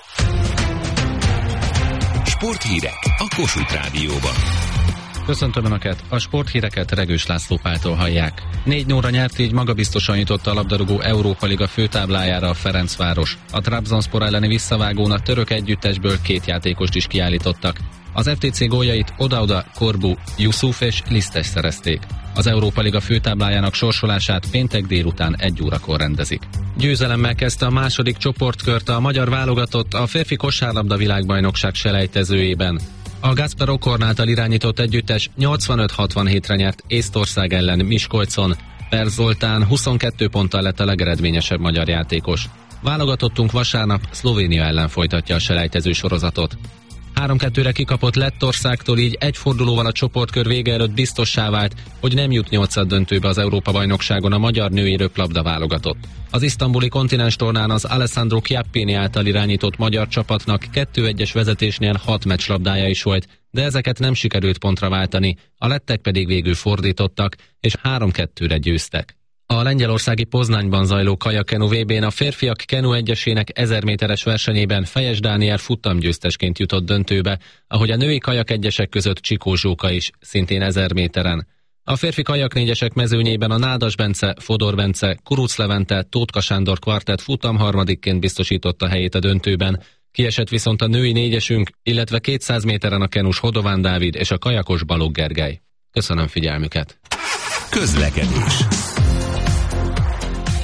Sporthírek a Kossuth Rádióban. Köszöntöm Önöket! A sporthíreket Regős László Páltól hallják. 4-0-ra nyert, így magabiztosan jutott a labdarúgó Európa Liga főtáblájára a Ferencváros. A Trabzonspor elleni visszavágón a török együttesből 2 játékost is kiállítottak. Az FTC góljait Oda-Oda, Korbu, Yusuf és Lisztes szerezték. Az Európa Liga főtáblájának sorsolását péntek délután 1 órakor rendezik. Győzelemmel kezdte a második csoportkört a magyar válogatott a férfi kosárlabda világbajnokság selejtezőjében. A Gáspár Okorn által irányított együttes 85-67-re nyert Észtország ellen Miskolcon. Per Zoltán 22 ponttal lett a legeredményesebb magyar játékos. Válogatottunk vasárnap Szlovénia ellen folytatja a selejtező sorozatot. 3-2-re kikapott Lettországtól, így egy fordulóval a csoportkör vége előtt biztossá vált, hogy nem jut 8-döntőbe az Európa-bajnokságon a magyar női röplabda válogatott. Az isztambuli kontinens tornán az Alessandro Chiappini által irányított magyar csapatnak 2-1-es vezetésnél 6 meccslabdája is volt, de ezeket nem sikerült pontra váltani, a lettek pedig végül fordítottak, és 3-2-re győztek. A lengyelországi Poznányban zajló kajakenu VB-n a férfiak kenu egyesének 1000 méteres versenyében Fejes Dániel futtamgyőztesként jutott döntőbe, ahogy a női kajak egyesek között Csikó Zsóka is, szintén 1000 méteren. A férfi kajaknégyesek mezőnyében a Nádas Bence, Fodor Bence, Kuruc Levente, Tótka Sándor kvartett futamharmadikként biztosította helyét a döntőben. Kiesett viszont a női négyesünk, illetve 200 méteren a kenus Hodován Dávid és a kajakos Balogh Gergely. Köszönöm figyelmüket! Közlekedés.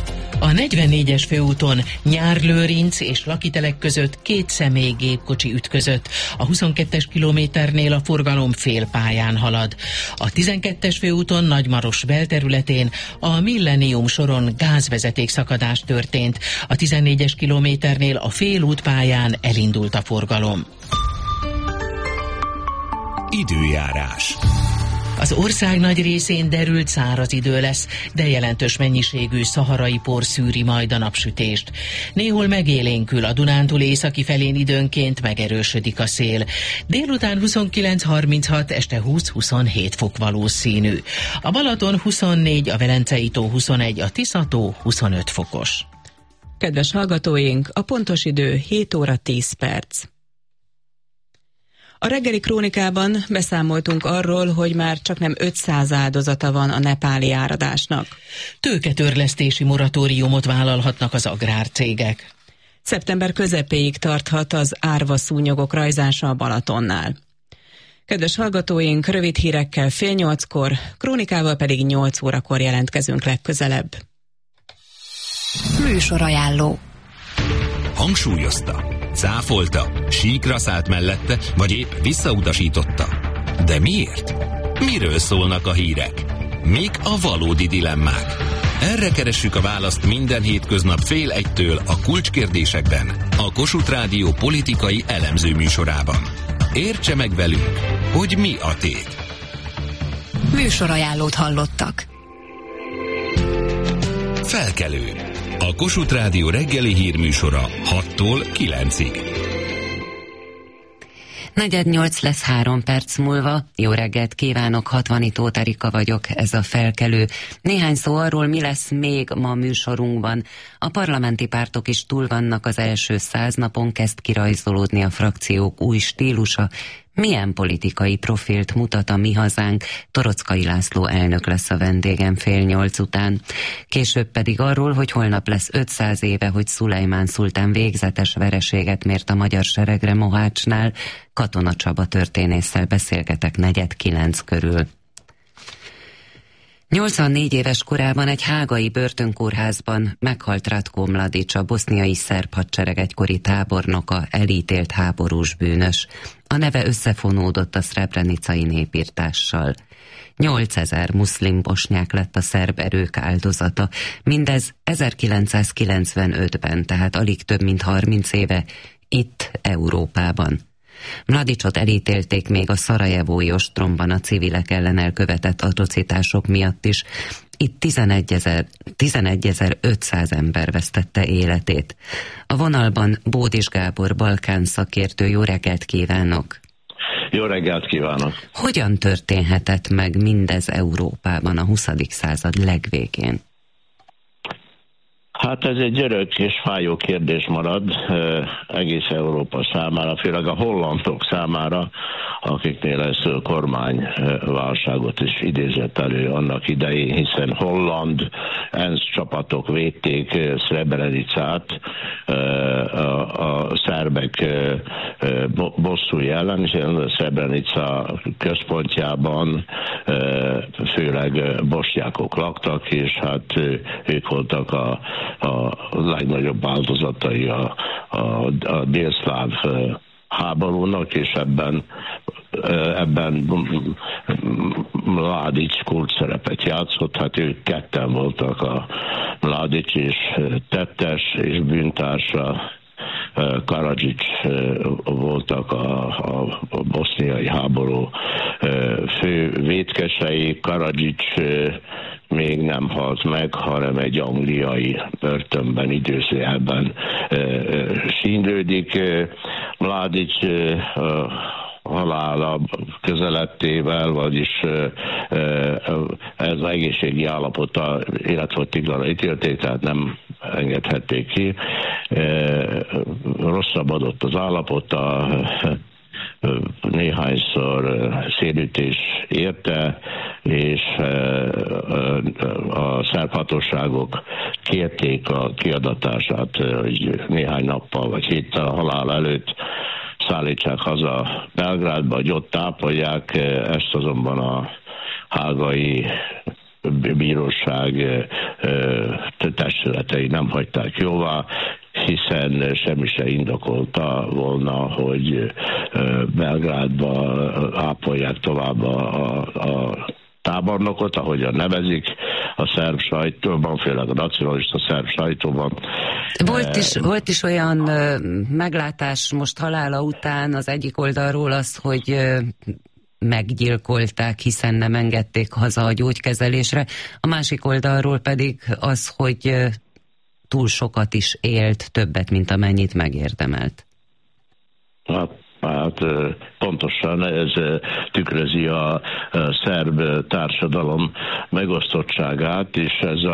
A 44-es főúton Nyár-Lőrinc és Lakitelek között 2 személygépkocsi ütközött. A 22-es kilométernél a forgalom félpályán halad. A 12-es főúton Nagymaros belterületén a Millennium soron gázvezeték szakadás történt. A 14-es kilométernél a félútpályán elindult a forgalom. Időjárás. Az ország nagy részén derült száraz idő lesz, de jelentős mennyiségű szaharai por szűri majd a napsütést. Néhol megélénkül, a Dunántúl északi felén időnként megerősödik a szél. Délután 29-36, este 20-27 fok valószínű. A Balaton 24, a Velencei tó 21, a Tisza-tó 25 fokos. Kedves hallgatóink, a pontos idő 7 óra 10 perc. A reggeli krónikában beszámoltunk arról, hogy már csaknem 500 áldozata van a nepáli áradásnak. Tőketörlesztési moratóriumot vállalhatnak az agrárcégek. Szeptember közepéig tarthat az árva szúnyogok rajzása a Balatonnál. Kedves hallgatóink, rövid hírekkel 7:30-kor, krónikával pedig 8 órakor jelentkezünk legközelebb. Műsorajánló. Hangsúlyozta, cáfolta, síkra szállt mellette, vagy épp visszautasította. De miért? Miről szólnak a hírek? Mik a valódi dilemmák? Erre keressük a választ minden hétköznap 12:30 a Kulcskérdésekben, a Kossuth Rádió politikai elemző műsorában. Értse meg velünk, hogy mi a tét. Műsorajánlót hallottak. Felkelő. A Kossuth Rádió reggeli hírműsora 6-tól 9-ig. 7:45 lesz 3 perc múlva. Jó reggelt kívánok, Hatvanitó Erika vagyok, ez a Felkelő. Néhány szó arról, mi lesz még ma műsorunkban. A parlamenti pártok is túl vannak az első 100 napon, kezd kirajzolódni a frakciók új stílusa. Milyen politikai profilt mutat a Mi Hazánk? Torockai László elnök lesz a vendégem 7:30 után. Később pedig arról, hogy holnap lesz 500 éve, hogy Szulejmán szultán végzetes vereséget mért a magyar seregre Mohácsnál. Katona Csaba történésszel beszélgetek 8:45 körül. 84 éves korában egy hágai börtönkórházban meghalt Ratko Mladic, a boszniai szerb hadsereg egykori tábornoka, elítélt háborús bűnös. A neve összefonódott a szrebrenicai népirtással. 8000 muszlim bosnyák lett a szerb erők áldozata. Mindez 1995-ben, tehát alig több mint 30 éve, itt Európában. Mladicot elítélték még a szarajevói ostromban a civilek ellen elkövetett atrocitások miatt is. Itt 11.500 ember vesztette életét. A vonalban Bódis Gábor, Balkán szakértő. Jó reggelt kívánok! Jó reggelt kívánok! Hogyan történhetett meg mindez Európában a 20. század legvégén? Hát ez egy örök és fájó kérdés marad egész Európa számára, főleg a hollandok számára, akiknél ez kormányválságot is idézett elő annak idején, hiszen holland ENSZ csapatok védték Srebrenicát a szerbek bosszúi ellen, és a Srebrenica központjában főleg bosnyákok laktak, és hát ők voltak a legnagyobb áldozatai a délszláv háborúnak, és ebben Mladic kulcs szerepet játszott. Hát ők ketten voltak, a Mladic és tettes és bűntársa Karadzsics voltak a boszniai háború fő vétkesei. Karadzsics még nem halt meg, hanem egy angliai börtönben, időzőjelben sínlődik. Mladic halála közelettével, vagyis ez az egészségi állapota életfogytiglanra ítélték, tehát nem engedhették ki. Rosszabbodott az állapota, néhányszor szélütés érte, és a szerb hatóságok kérték a kiadatását, hogy néhány nappal vagy héttel a halál előtt szállítsák haza Belgrádba, hogy ott tápolják. Ezt azonban a hágai bíróság testületei nem hagyták jóvá, hiszen semmi se indokolta volna, hogy Belgrádba ápolják tovább a tábornokot, ahogyan nevezik a szerb sajtóban, főleg a nacionalista szerb sajtóban. Volt is olyan meglátás most halála után az egyik oldalról az, hogy meggyilkolták, hiszen nem engedték haza a gyógykezelésre, a másik oldalról pedig az, hogy túl sokat is élt, többet, mint amennyit megérdemelt. Hát pontosan ez tükrözi a szerb társadalom megosztottságát, és ez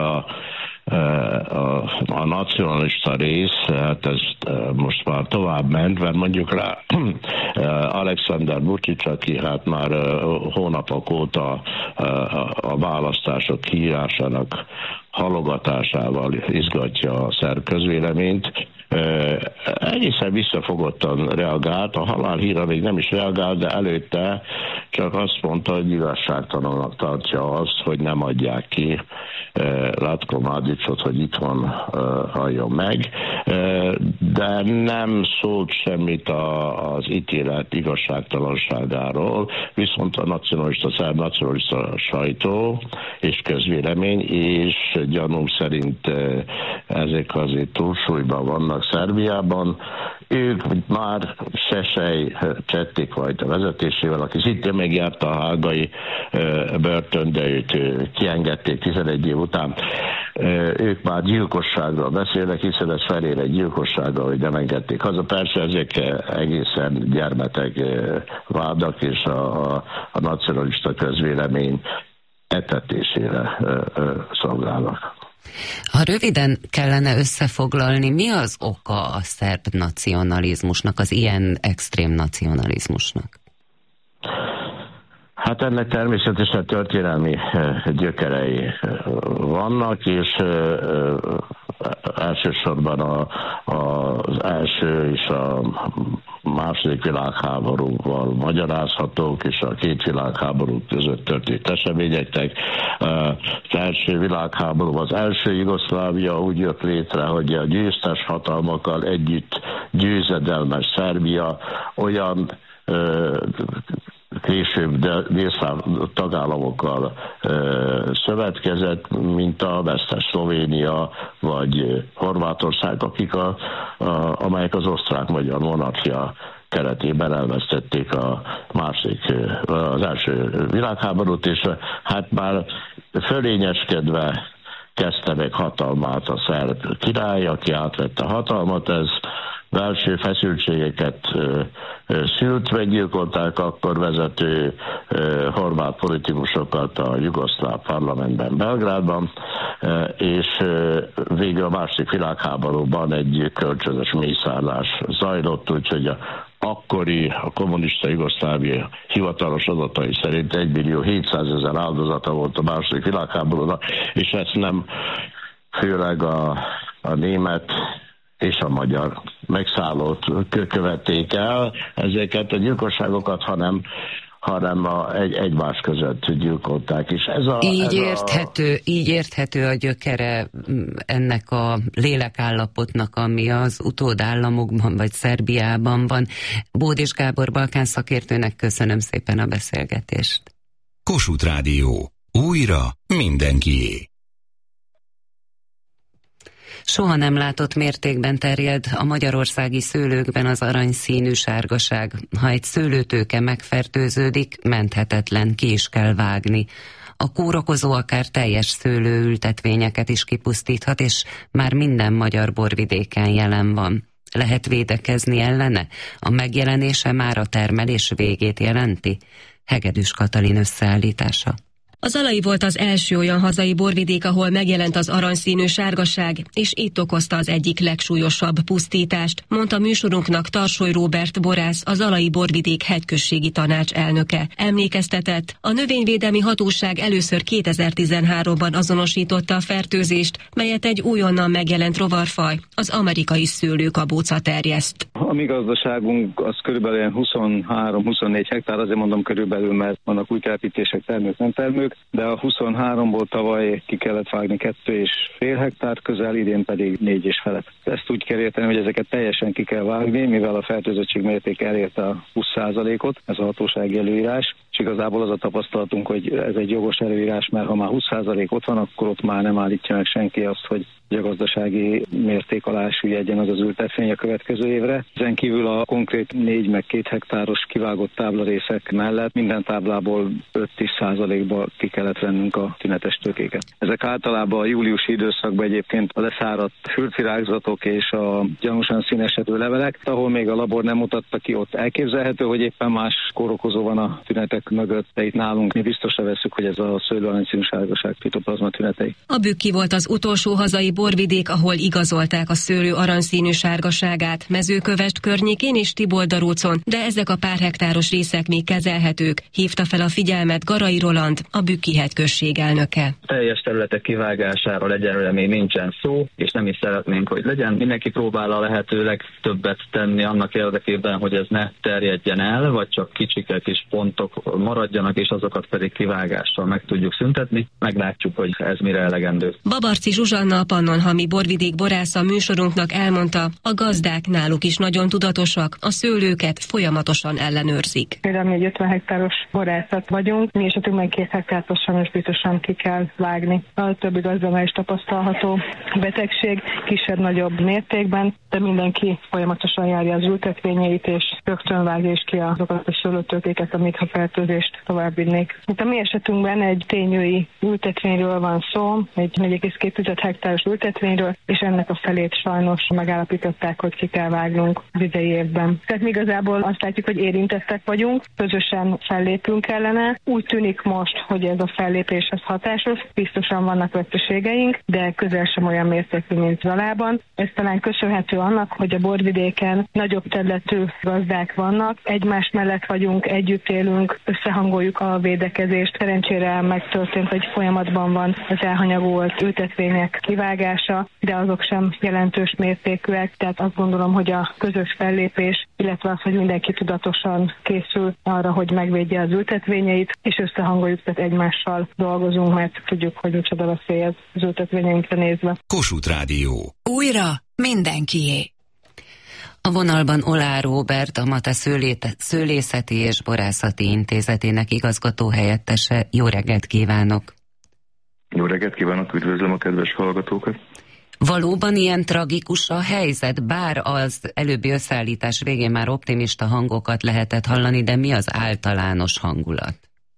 a nacionalista rész, hát ez most már tovább ment, mert mondjuk rá Alexander Vučić, aki hát már hónapok óta a választások kiírásának halogatásával izgatja a szerb közvéleményt, egészen visszafogottan reagált, a halálhírra még nem is reagált, de előtte csak azt mondta, hogy igazságtalannak tartja azt, hogy nem adják ki Ratko Mladićot, hogy itt van, halljon meg, de nem szólt semmit az ítélet igazságtalanságáról, viszont a nacionalista, szerb nacionalista sajtó és közvélemény, és gyanúm szerint ezek azért túlsúlyban vannak Szerbiában. Ők már Szesely Csettékvajta vezetésével, aki szintén megjárta a hágai börtön, de őt kiengedték 11 év után. Ők már gyilkosságról beszélnek, hiszen ez felér egy gyilkossággal, hogy nem engedték haza. Persze ezek egészen gyermeteg vádak, és a nacionalista közvélemény etetésére szolgálnak. Ha röviden kellene összefoglalni, mi az oka a szerb nacionalizmusnak, az ilyen extrém nacionalizmusnak? Hát ennek természetesen történelmi gyökerei vannak, és elsősorban az első és a második világháborúval magyarázhatók, és a két világháború között történt eseményeknek. Az első világháború, az első Jugoszlávia úgy jött létre, hogy a győztes hatalmakkal együtt győzedelmes Szerbia olyan később délszláv tagállamokkal szövetkezett, mint a vesztes Szlovénia vagy Horvátország, amelyek az osztrák-magyar monarchia keretében elvesztették az első világháborút, és hát már fölényeskedve kezdte meg hatalmát a szerb király, aki átvette a hatalmat. Ez belső feszültségeket szült, meggyilkolták akkor vezető horvát politikusokat a jugoszláv parlamentben, Belgrádban, és végül a második világháborúban egy kölcsönös mészárlás zajlott, úgyhogy a kommunista Jugoszlávia hivatalos adatai szerint 1.700.000 áldozata volt a második világháborúnak, és ezt nem főleg a német és a magyar megszállót követték el ezeket a gyilkosságokat, hanem egymás között gyilkolták. És így érthető a gyökere ennek a lélekállapotnak, ami az utódállamokban vagy Szerbiában van. Bódis Gábor balkán szakértőnek köszönöm szépen a beszélgetést. Kossuth Rádió. Újra mindenkié. Soha nem látott mértékben terjed a magyarországi szőlőkben az aranyszínű sárgaság. Ha egy szőlőtőke megfertőződik, menthetetlen, ki is kell vágni. A kórokozó akár teljes szőlőültetvényeket is kipusztíthat, és már minden magyar borvidéken jelen van. Lehet védekezni ellene? A megjelenése már a termelés végét jelenti? Hegedűs Katalin összeállítása. Az Alai volt az első olyan hazai borvidék, ahol megjelent az aranyszínű sárgaság, és itt okozta az egyik legsúlyosabb pusztítást, mondta műsorunknak Tarsoly Róbert borász, az Alai borvidék hegyközségi tanács elnöke. Emlékeztetett, a növényvédelmi hatóság először 2013-ban azonosította a fertőzést, melyet egy újonnan megjelent rovarfaj, az amerikai szőlőkabóca terjeszt. A mi gazdaságunk az körülbelül 23-24 hektár, azért mondom körülbelül, mert vannak új telepítések, termők, nem termők. ültetők, de a 23-ból tavaly ki kellett vágni 2,5 hektár közel, idén pedig 4,5. Ezt úgy kell érteni, hogy ezeket teljesen ki kell vágni, mivel a fertőzöttség mérték elérte a 20%-ot, ez a hatósági előírás, és igazából az a tapasztalatunk, hogy ez egy jogos előírás, mert ha már 20% ott van, akkor ott már nem állítja meg senki azt, hogy a gazdasági mérték alá süllyedjen az ültetvény a következő évre. Ezen kívül a konkrét 4 meg 2 hektáros kivágott táblarészek mellett minden táblából 5-10%-ba ki kellett vennünk a tünetes tőkéket. Ezek általában a júliusi időszakban egyébként a leszáradt fültvirágzatok és a gyanúsan színesedő levelek, ahol még a labor nem mutatta ki, ott elképzelhető, hogy éppen más kórokozó van a tünetek mögött, de itt nálunk mi biztosra veszük, hogy ez a szőlő aranyszínű sárgaság fitoplazma tünetei. A Bükki volt az utolsó hazai borvidék, ahol igazolták a szőlő aranyszínű sárgaságát, Mezőkövesd környékén és Tiboldarócon, de ezek a pár hektáros részek még kezelhetők, hívta fel a figyelmet Garai Roland, a Bükki-hegy község elnöke. Teljes területek kivágásáról egyelőre még nincsen szó, és nem is szeretnénk, hogy legyen. Mindenki próbál a lehető legtöbbet tenni annak érdekében, hogy ez ne terjedjen el, vagy csak kicsike kis pontok maradjanak, és azokat pedig kivágással meg tudjuk szüntetni. Meglátjuk, hogy ez mire elegendő. Babarci Zsuzsanna, a Pannonhalmi Borvidék borásza műsorunknak elmondta, a gazdák náluk is nagyon tudatosak, a szőlőket folyamatosan ellenőrzik. Például mi egy 50 hektáros borászat vagyunk, mi esetünkben 2 hektárt sajnos biztosan ki kell vágni. A többi gazdánál is tapasztalható betegség, kisebb-nagyobb mértékben, de mindenki folyamatosan járja az ültetvényeit, és rögtön vágja is ki azokat a szőlőtőkéket, amit ha fertőzést továbbvinnék. Itt a mi esetünkben egy tényői ültetvényről van szó, egy 4,2 hektáros ültetvényről, és ennek a felét sajnos megállapították, hogy ki kell vágnunk az idei évben. Tehát mi igazából azt látjuk, hogy érintettek vagyunk, közösen fellépünk ellene. Úgy tűnik most, hogy ez a fellépés az hatásos, biztosan vannak veszteségeink, de közel sem olyan mértékű, mint Zalában. Ez talán köszönhető annak, hogy a borvidéken nagyobb területű gazdák vannak, egymás mellett vagyunk, együtt élünk, összehangoljuk a védekezést. Szerencsére megtörtént, hogy folyamatban van az elhanyagolt ültetvények kivágása, de azok sem jelentős mértékűek, tehát azt gondolom, hogy a közös fellépés, illetve az, hogy mindenki tudatosan készül arra, hogy megvédje az ültetvényeit, és összehangoljuk, tehát egymással dolgozunk, mert tudjuk, hogy micsoda veszély az ültetvényeinkre nézve. Kossuth Rádió. Újra mindenkié. A vonalban Olár Róbert, a MATE Szőlészeti és Borászati Intézetének igazgatóhelyettese. Jó reggelt kívánok! Jó reggelt kívánok, üdvözlöm a kedves hallgatókat! Valóban ilyen tragikus a helyzet, bár az előbbi összeállítás végén már optimista hangokat lehetett hallani, de mi az általános hangulat?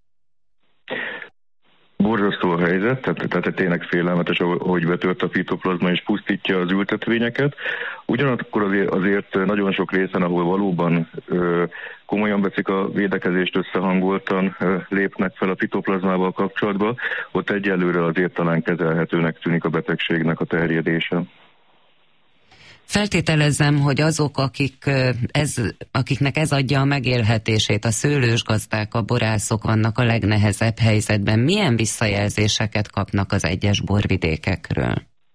Borzasztó a helyzet, tehát tényleg félelmetes, ahogy betört a fitoplazma és pusztítja az ültetvényeket. Ugyanakkor azért nagyon sok részen, ahol valóban komolyan veszik a védekezést, összehangoltan lépnek fel a fitoplazmával kapcsolatban, ott egyelőre azért talán kezelhetőnek tűnik a betegségnek a terjedése. Feltételezem, hogy azok, akiknek ez adja a megélhetését, a szőlős gazdák, a borászok vannak a legnehezebb helyzetben. Milyen visszajelzéseket kapnak az egyes borvidékekről?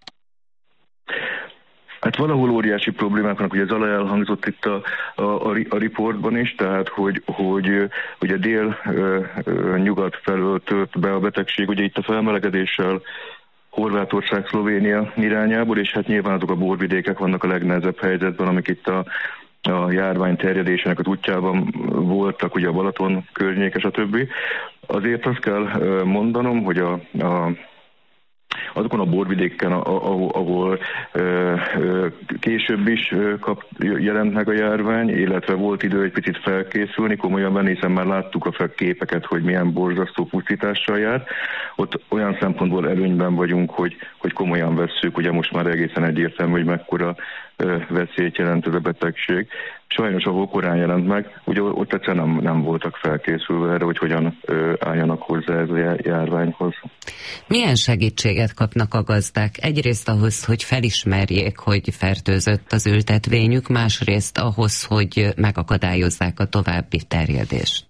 Hát valahol óriási problémák vannak, ugye ez alá elhangzott itt a riportban is, tehát hogy a dél-nyugat felől tört be a betegség, ugye itt a felmelegedéssel Horvátország, Szlovénia irányából, és hát nyilván azok a borvidékek vannak a legnehezebb helyzetben, amik itt a járvány terjedésének az útjában voltak, ugye a Balaton környéke, stb. Azért azt kell mondanom, hogy azokon a borvidéken, ahol később is jelent meg a járvány, illetve volt idő egy picit felkészülni, komolyan venni, hiszen már láttuk a képeket, hogy milyen borzasztó pusztítással jár. Ott olyan szempontból előnyben vagyunk, hogy komolyan vesszük, ugye most már egészen egyértelmű, hogy mekkora veszélyt jelent ez a betegség. Sajnos, ahol korán jelent meg, ugye ott egyszerűen nem voltak felkészülve erre, hogy hogyan álljanak hozzá ez a járványhoz. Milyen segítséget kapnak a gazdák? Egyrészt ahhoz, hogy felismerjék, hogy fertőzött az ültetvényük, másrészt ahhoz, hogy megakadályozzák a további terjedést.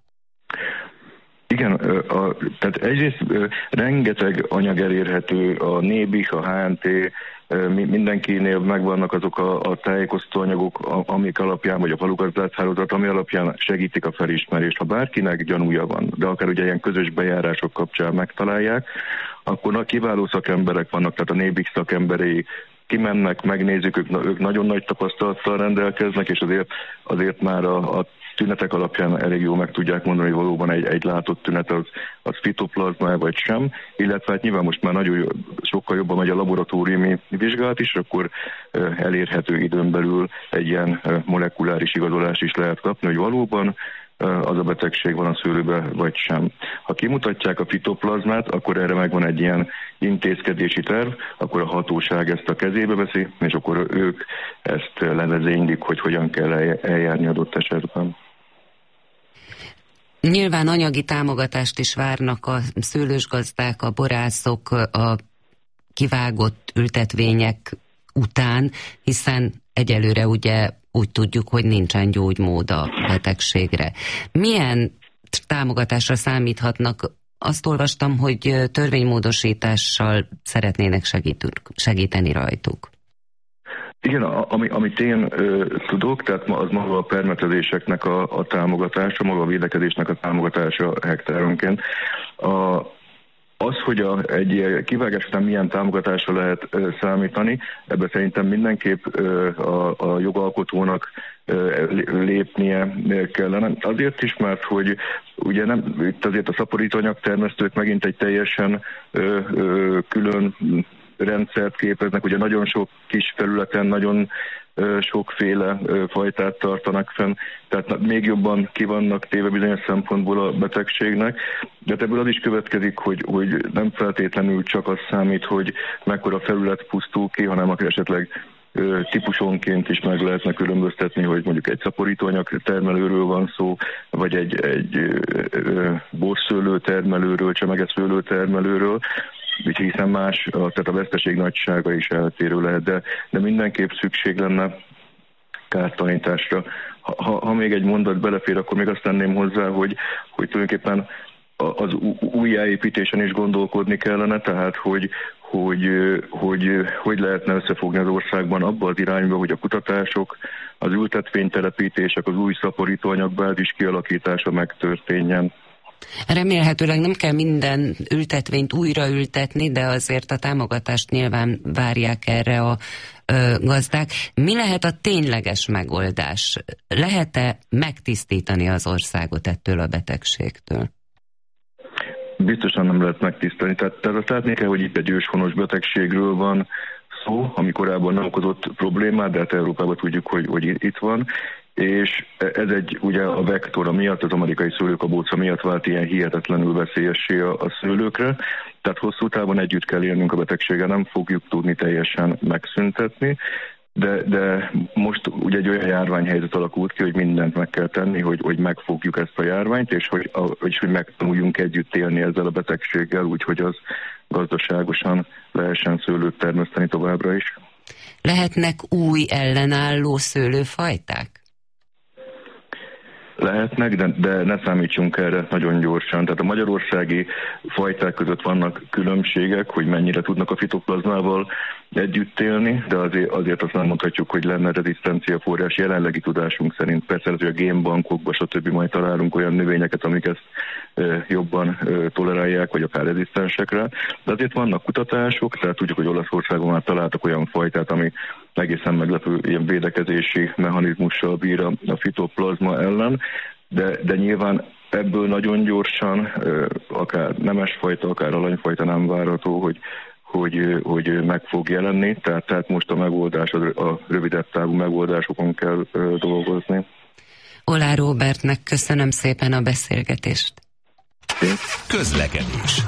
Igen, tehát egyrészt rengeteg anyag elérhető, a Nébih, a HNT, mindenkinél megvannak azok a tájékoztatóanyagok, amik alapján, vagy a falugazdászhálózat, ami alapján segítik a felismerést. Ha bárkinek gyanúja van, de akár ugye ilyen közös bejárások kapcsán megtalálják, akkor kiváló szakemberek vannak, tehát a NÉBIK szakemberei kimennek, megnézik, ők nagyon nagy tapasztalattal rendelkeznek, és azért már a tünetek alapján elég jól meg tudják mondani, hogy valóban egy látott tünet az fitoplazma vagy sem, illetve hát nyilván most már sokkal jobban megy a laboratóriumi vizsgálat is, akkor elérhető időn belül egy ilyen molekuláris igazolást is lehet kapni, hogy valóban az a betegség van a szőlőben, vagy sem. Ha kimutatják a fitoplazmát, akkor erre megvan egy ilyen intézkedési terv, akkor a hatóság ezt a kezébe veszi, és akkor ők ezt levezénylik, hogy hogyan kell eljárni adott esetben. Nyilván anyagi támogatást is várnak a szőlősgazdák, a borászok a kivágott ültetvények után, hiszen egyelőre ugye úgy tudjuk, hogy nincsen gyógymód a betegségre. Milyen támogatásra számíthatnak? Azt olvastam, hogy törvénymódosítással szeretnének segíteni rajtuk. Igen, amit én tudok, tehát az maga a permetezéseknek a támogatása, maga a védekezésnek a támogatása hektáronként. Az, hogy egy kivágás után milyen támogatásra lehet számítani, ebben szerintem mindenképp a jogalkotónak lépnie kellene. Azért is, mert hogy ugye itt azért a szaporítóanyag termesztők megint egy teljesen külön rendszert képeznek, ugye nagyon sok kis területen, nagyon sokféle fajtát tartanak fenn, tehát még jobban ki vannak téve bizonyos szempontból a betegségnek, de ebből az is következik, hogy nem feltétlenül csak az számít, hogy mekkora felület pusztul ki, hanem akár esetleg típusonként is meg lehetne különböztetni, hogy mondjuk egy szaporítóanyag termelőről van szó, vagy egy borszőlő termelőről, csemegeszőlő termelőről, hiszen más, tehát a veszteség nagysága is eltérő lehet, de mindenképp szükség lenne kártalanításra. Ha még egy mondat belefér, akkor még azt tenném hozzá, hogy tulajdonképpen az újjáépítésen is gondolkodni kellene, tehát hogy lehetne összefogni az országban abba az irányba, hogy a kutatások, az ültetvénytelepítések, az új szaporítóanyagbázis kialakítása megtörténjen. Remélhetőleg nem kell minden ültetvényt újraültetni, de azért a támogatást nyilván várják erre a gazdák. Mi lehet a tényleges megoldás? Lehet-e megtisztítani az országot ettől a betegségtől? Biztosan nem lehet megtisztítani. Tehát azt látni kell, hogy itt egy őshonos betegségről van szó, ami korábban nem okozott problémát, de hát Európában tudjuk, hogy itt van. És ez ugye a vektora miatt, az amerikai szőlőkabóca miatt vált ilyen hihetetlenül veszélyessé a szőlőkre. Tehát hosszú távon együtt kell élnünk a betegséggel, nem fogjuk tudni teljesen megszüntetni, de most ugye egy olyan járványhelyzet alakult ki, hogy mindent meg kell tenni, hogy megfogjuk ezt a járványt, és hogy megtanuljunk együtt élni ezzel a betegséggel, úgyhogy az gazdaságosan lehessen szőlőt termeszteni továbbra is. Lehetnek új ellenálló szőlőfajták? Lehetnek, de ne számítsunk erre nagyon gyorsan. Tehát a magyarországi fajták között vannak különbségek, hogy mennyire tudnak a fitoplazmával együtt élni, de azért azt nem mondhatjuk, hogy lenne rezisztencia forrás jelenlegi tudásunk szerint. Persze, hogy a génbankokban, stb. Majd találunk olyan növényeket, amik ezt jobban tolerálják, vagy akár rezisztensekre. De azért vannak kutatások, tehát tudjuk, hogy Olaszországon már találtak olyan fajtát, ami egészen meglepő ilyen védekezési mechanizmussal bír a fitoplazma ellen, de nyilván ebből nagyon gyorsan, akár nemesfajta, akár alanyfajta nem várható, hogy meg fog jelenni, tehát most a megoldás, a rövidebb távú megoldásokon kell dolgozni. Oláh Róbertnek köszönöm szépen a beszélgetést. Közlekedés.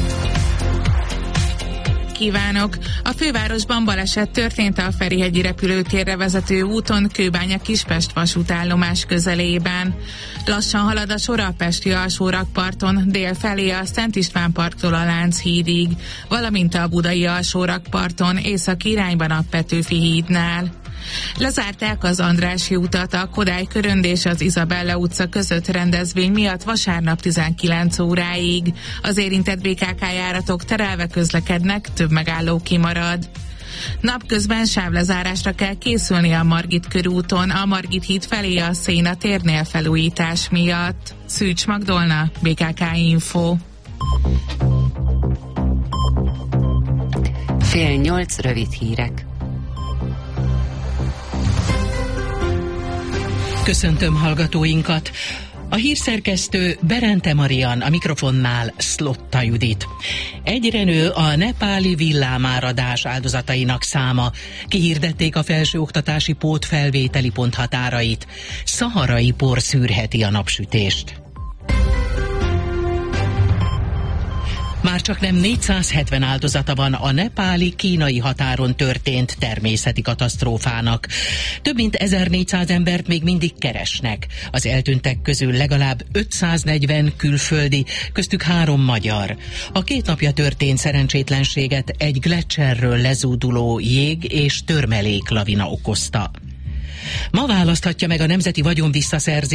Kívánok! A fővárosban baleset történt a Ferihegyi repülőtérre vezető úton Kőbánya-Kispest vasútállomás közelében. Lassan halad a sor a pesti alsórakparton dél felé a Szent István parktól a Lánchídig, valamint a budai alsórakparton északi irányban a Petőfi hídnál. Lezárták az Andrássy utat a Kodály körönd és az Izabella utca között rendezvény miatt vasárnap 19 óráig. Az érintett BKK járatok terelve közlekednek, több megálló kimarad. Napközben sávlezárásra kell készülni a Margit körúton, a Margit híd felé a Széna térnél felújítás miatt. Szűcs Magdolna, BKK Info. 7:30 rövid hírek. Köszöntöm hallgatóinkat! A hírszerkesztő Berente Marian, a mikrofonnál Szlotta Judit. Egyre nő a nepáli villámáradás áldozatainak száma. Kihirdették a felsőoktatási pótfelvételi ponthatárait. Szaharai por szűrheti a napsütést. Már csak nem 470 áldozata van a nepáli-kínai határon történt természeti katasztrófának. Több mint 1400 embert még mindig keresnek. Az eltűntek közül legalább 540 külföldi, köztük 3 magyar. A 2 napja történt szerencsétlenséget egy gleccserről lezúduló jég- és törmeléklavina okozta. Ma választhatja meg a Nemzeti Vagyon Visszaszerzés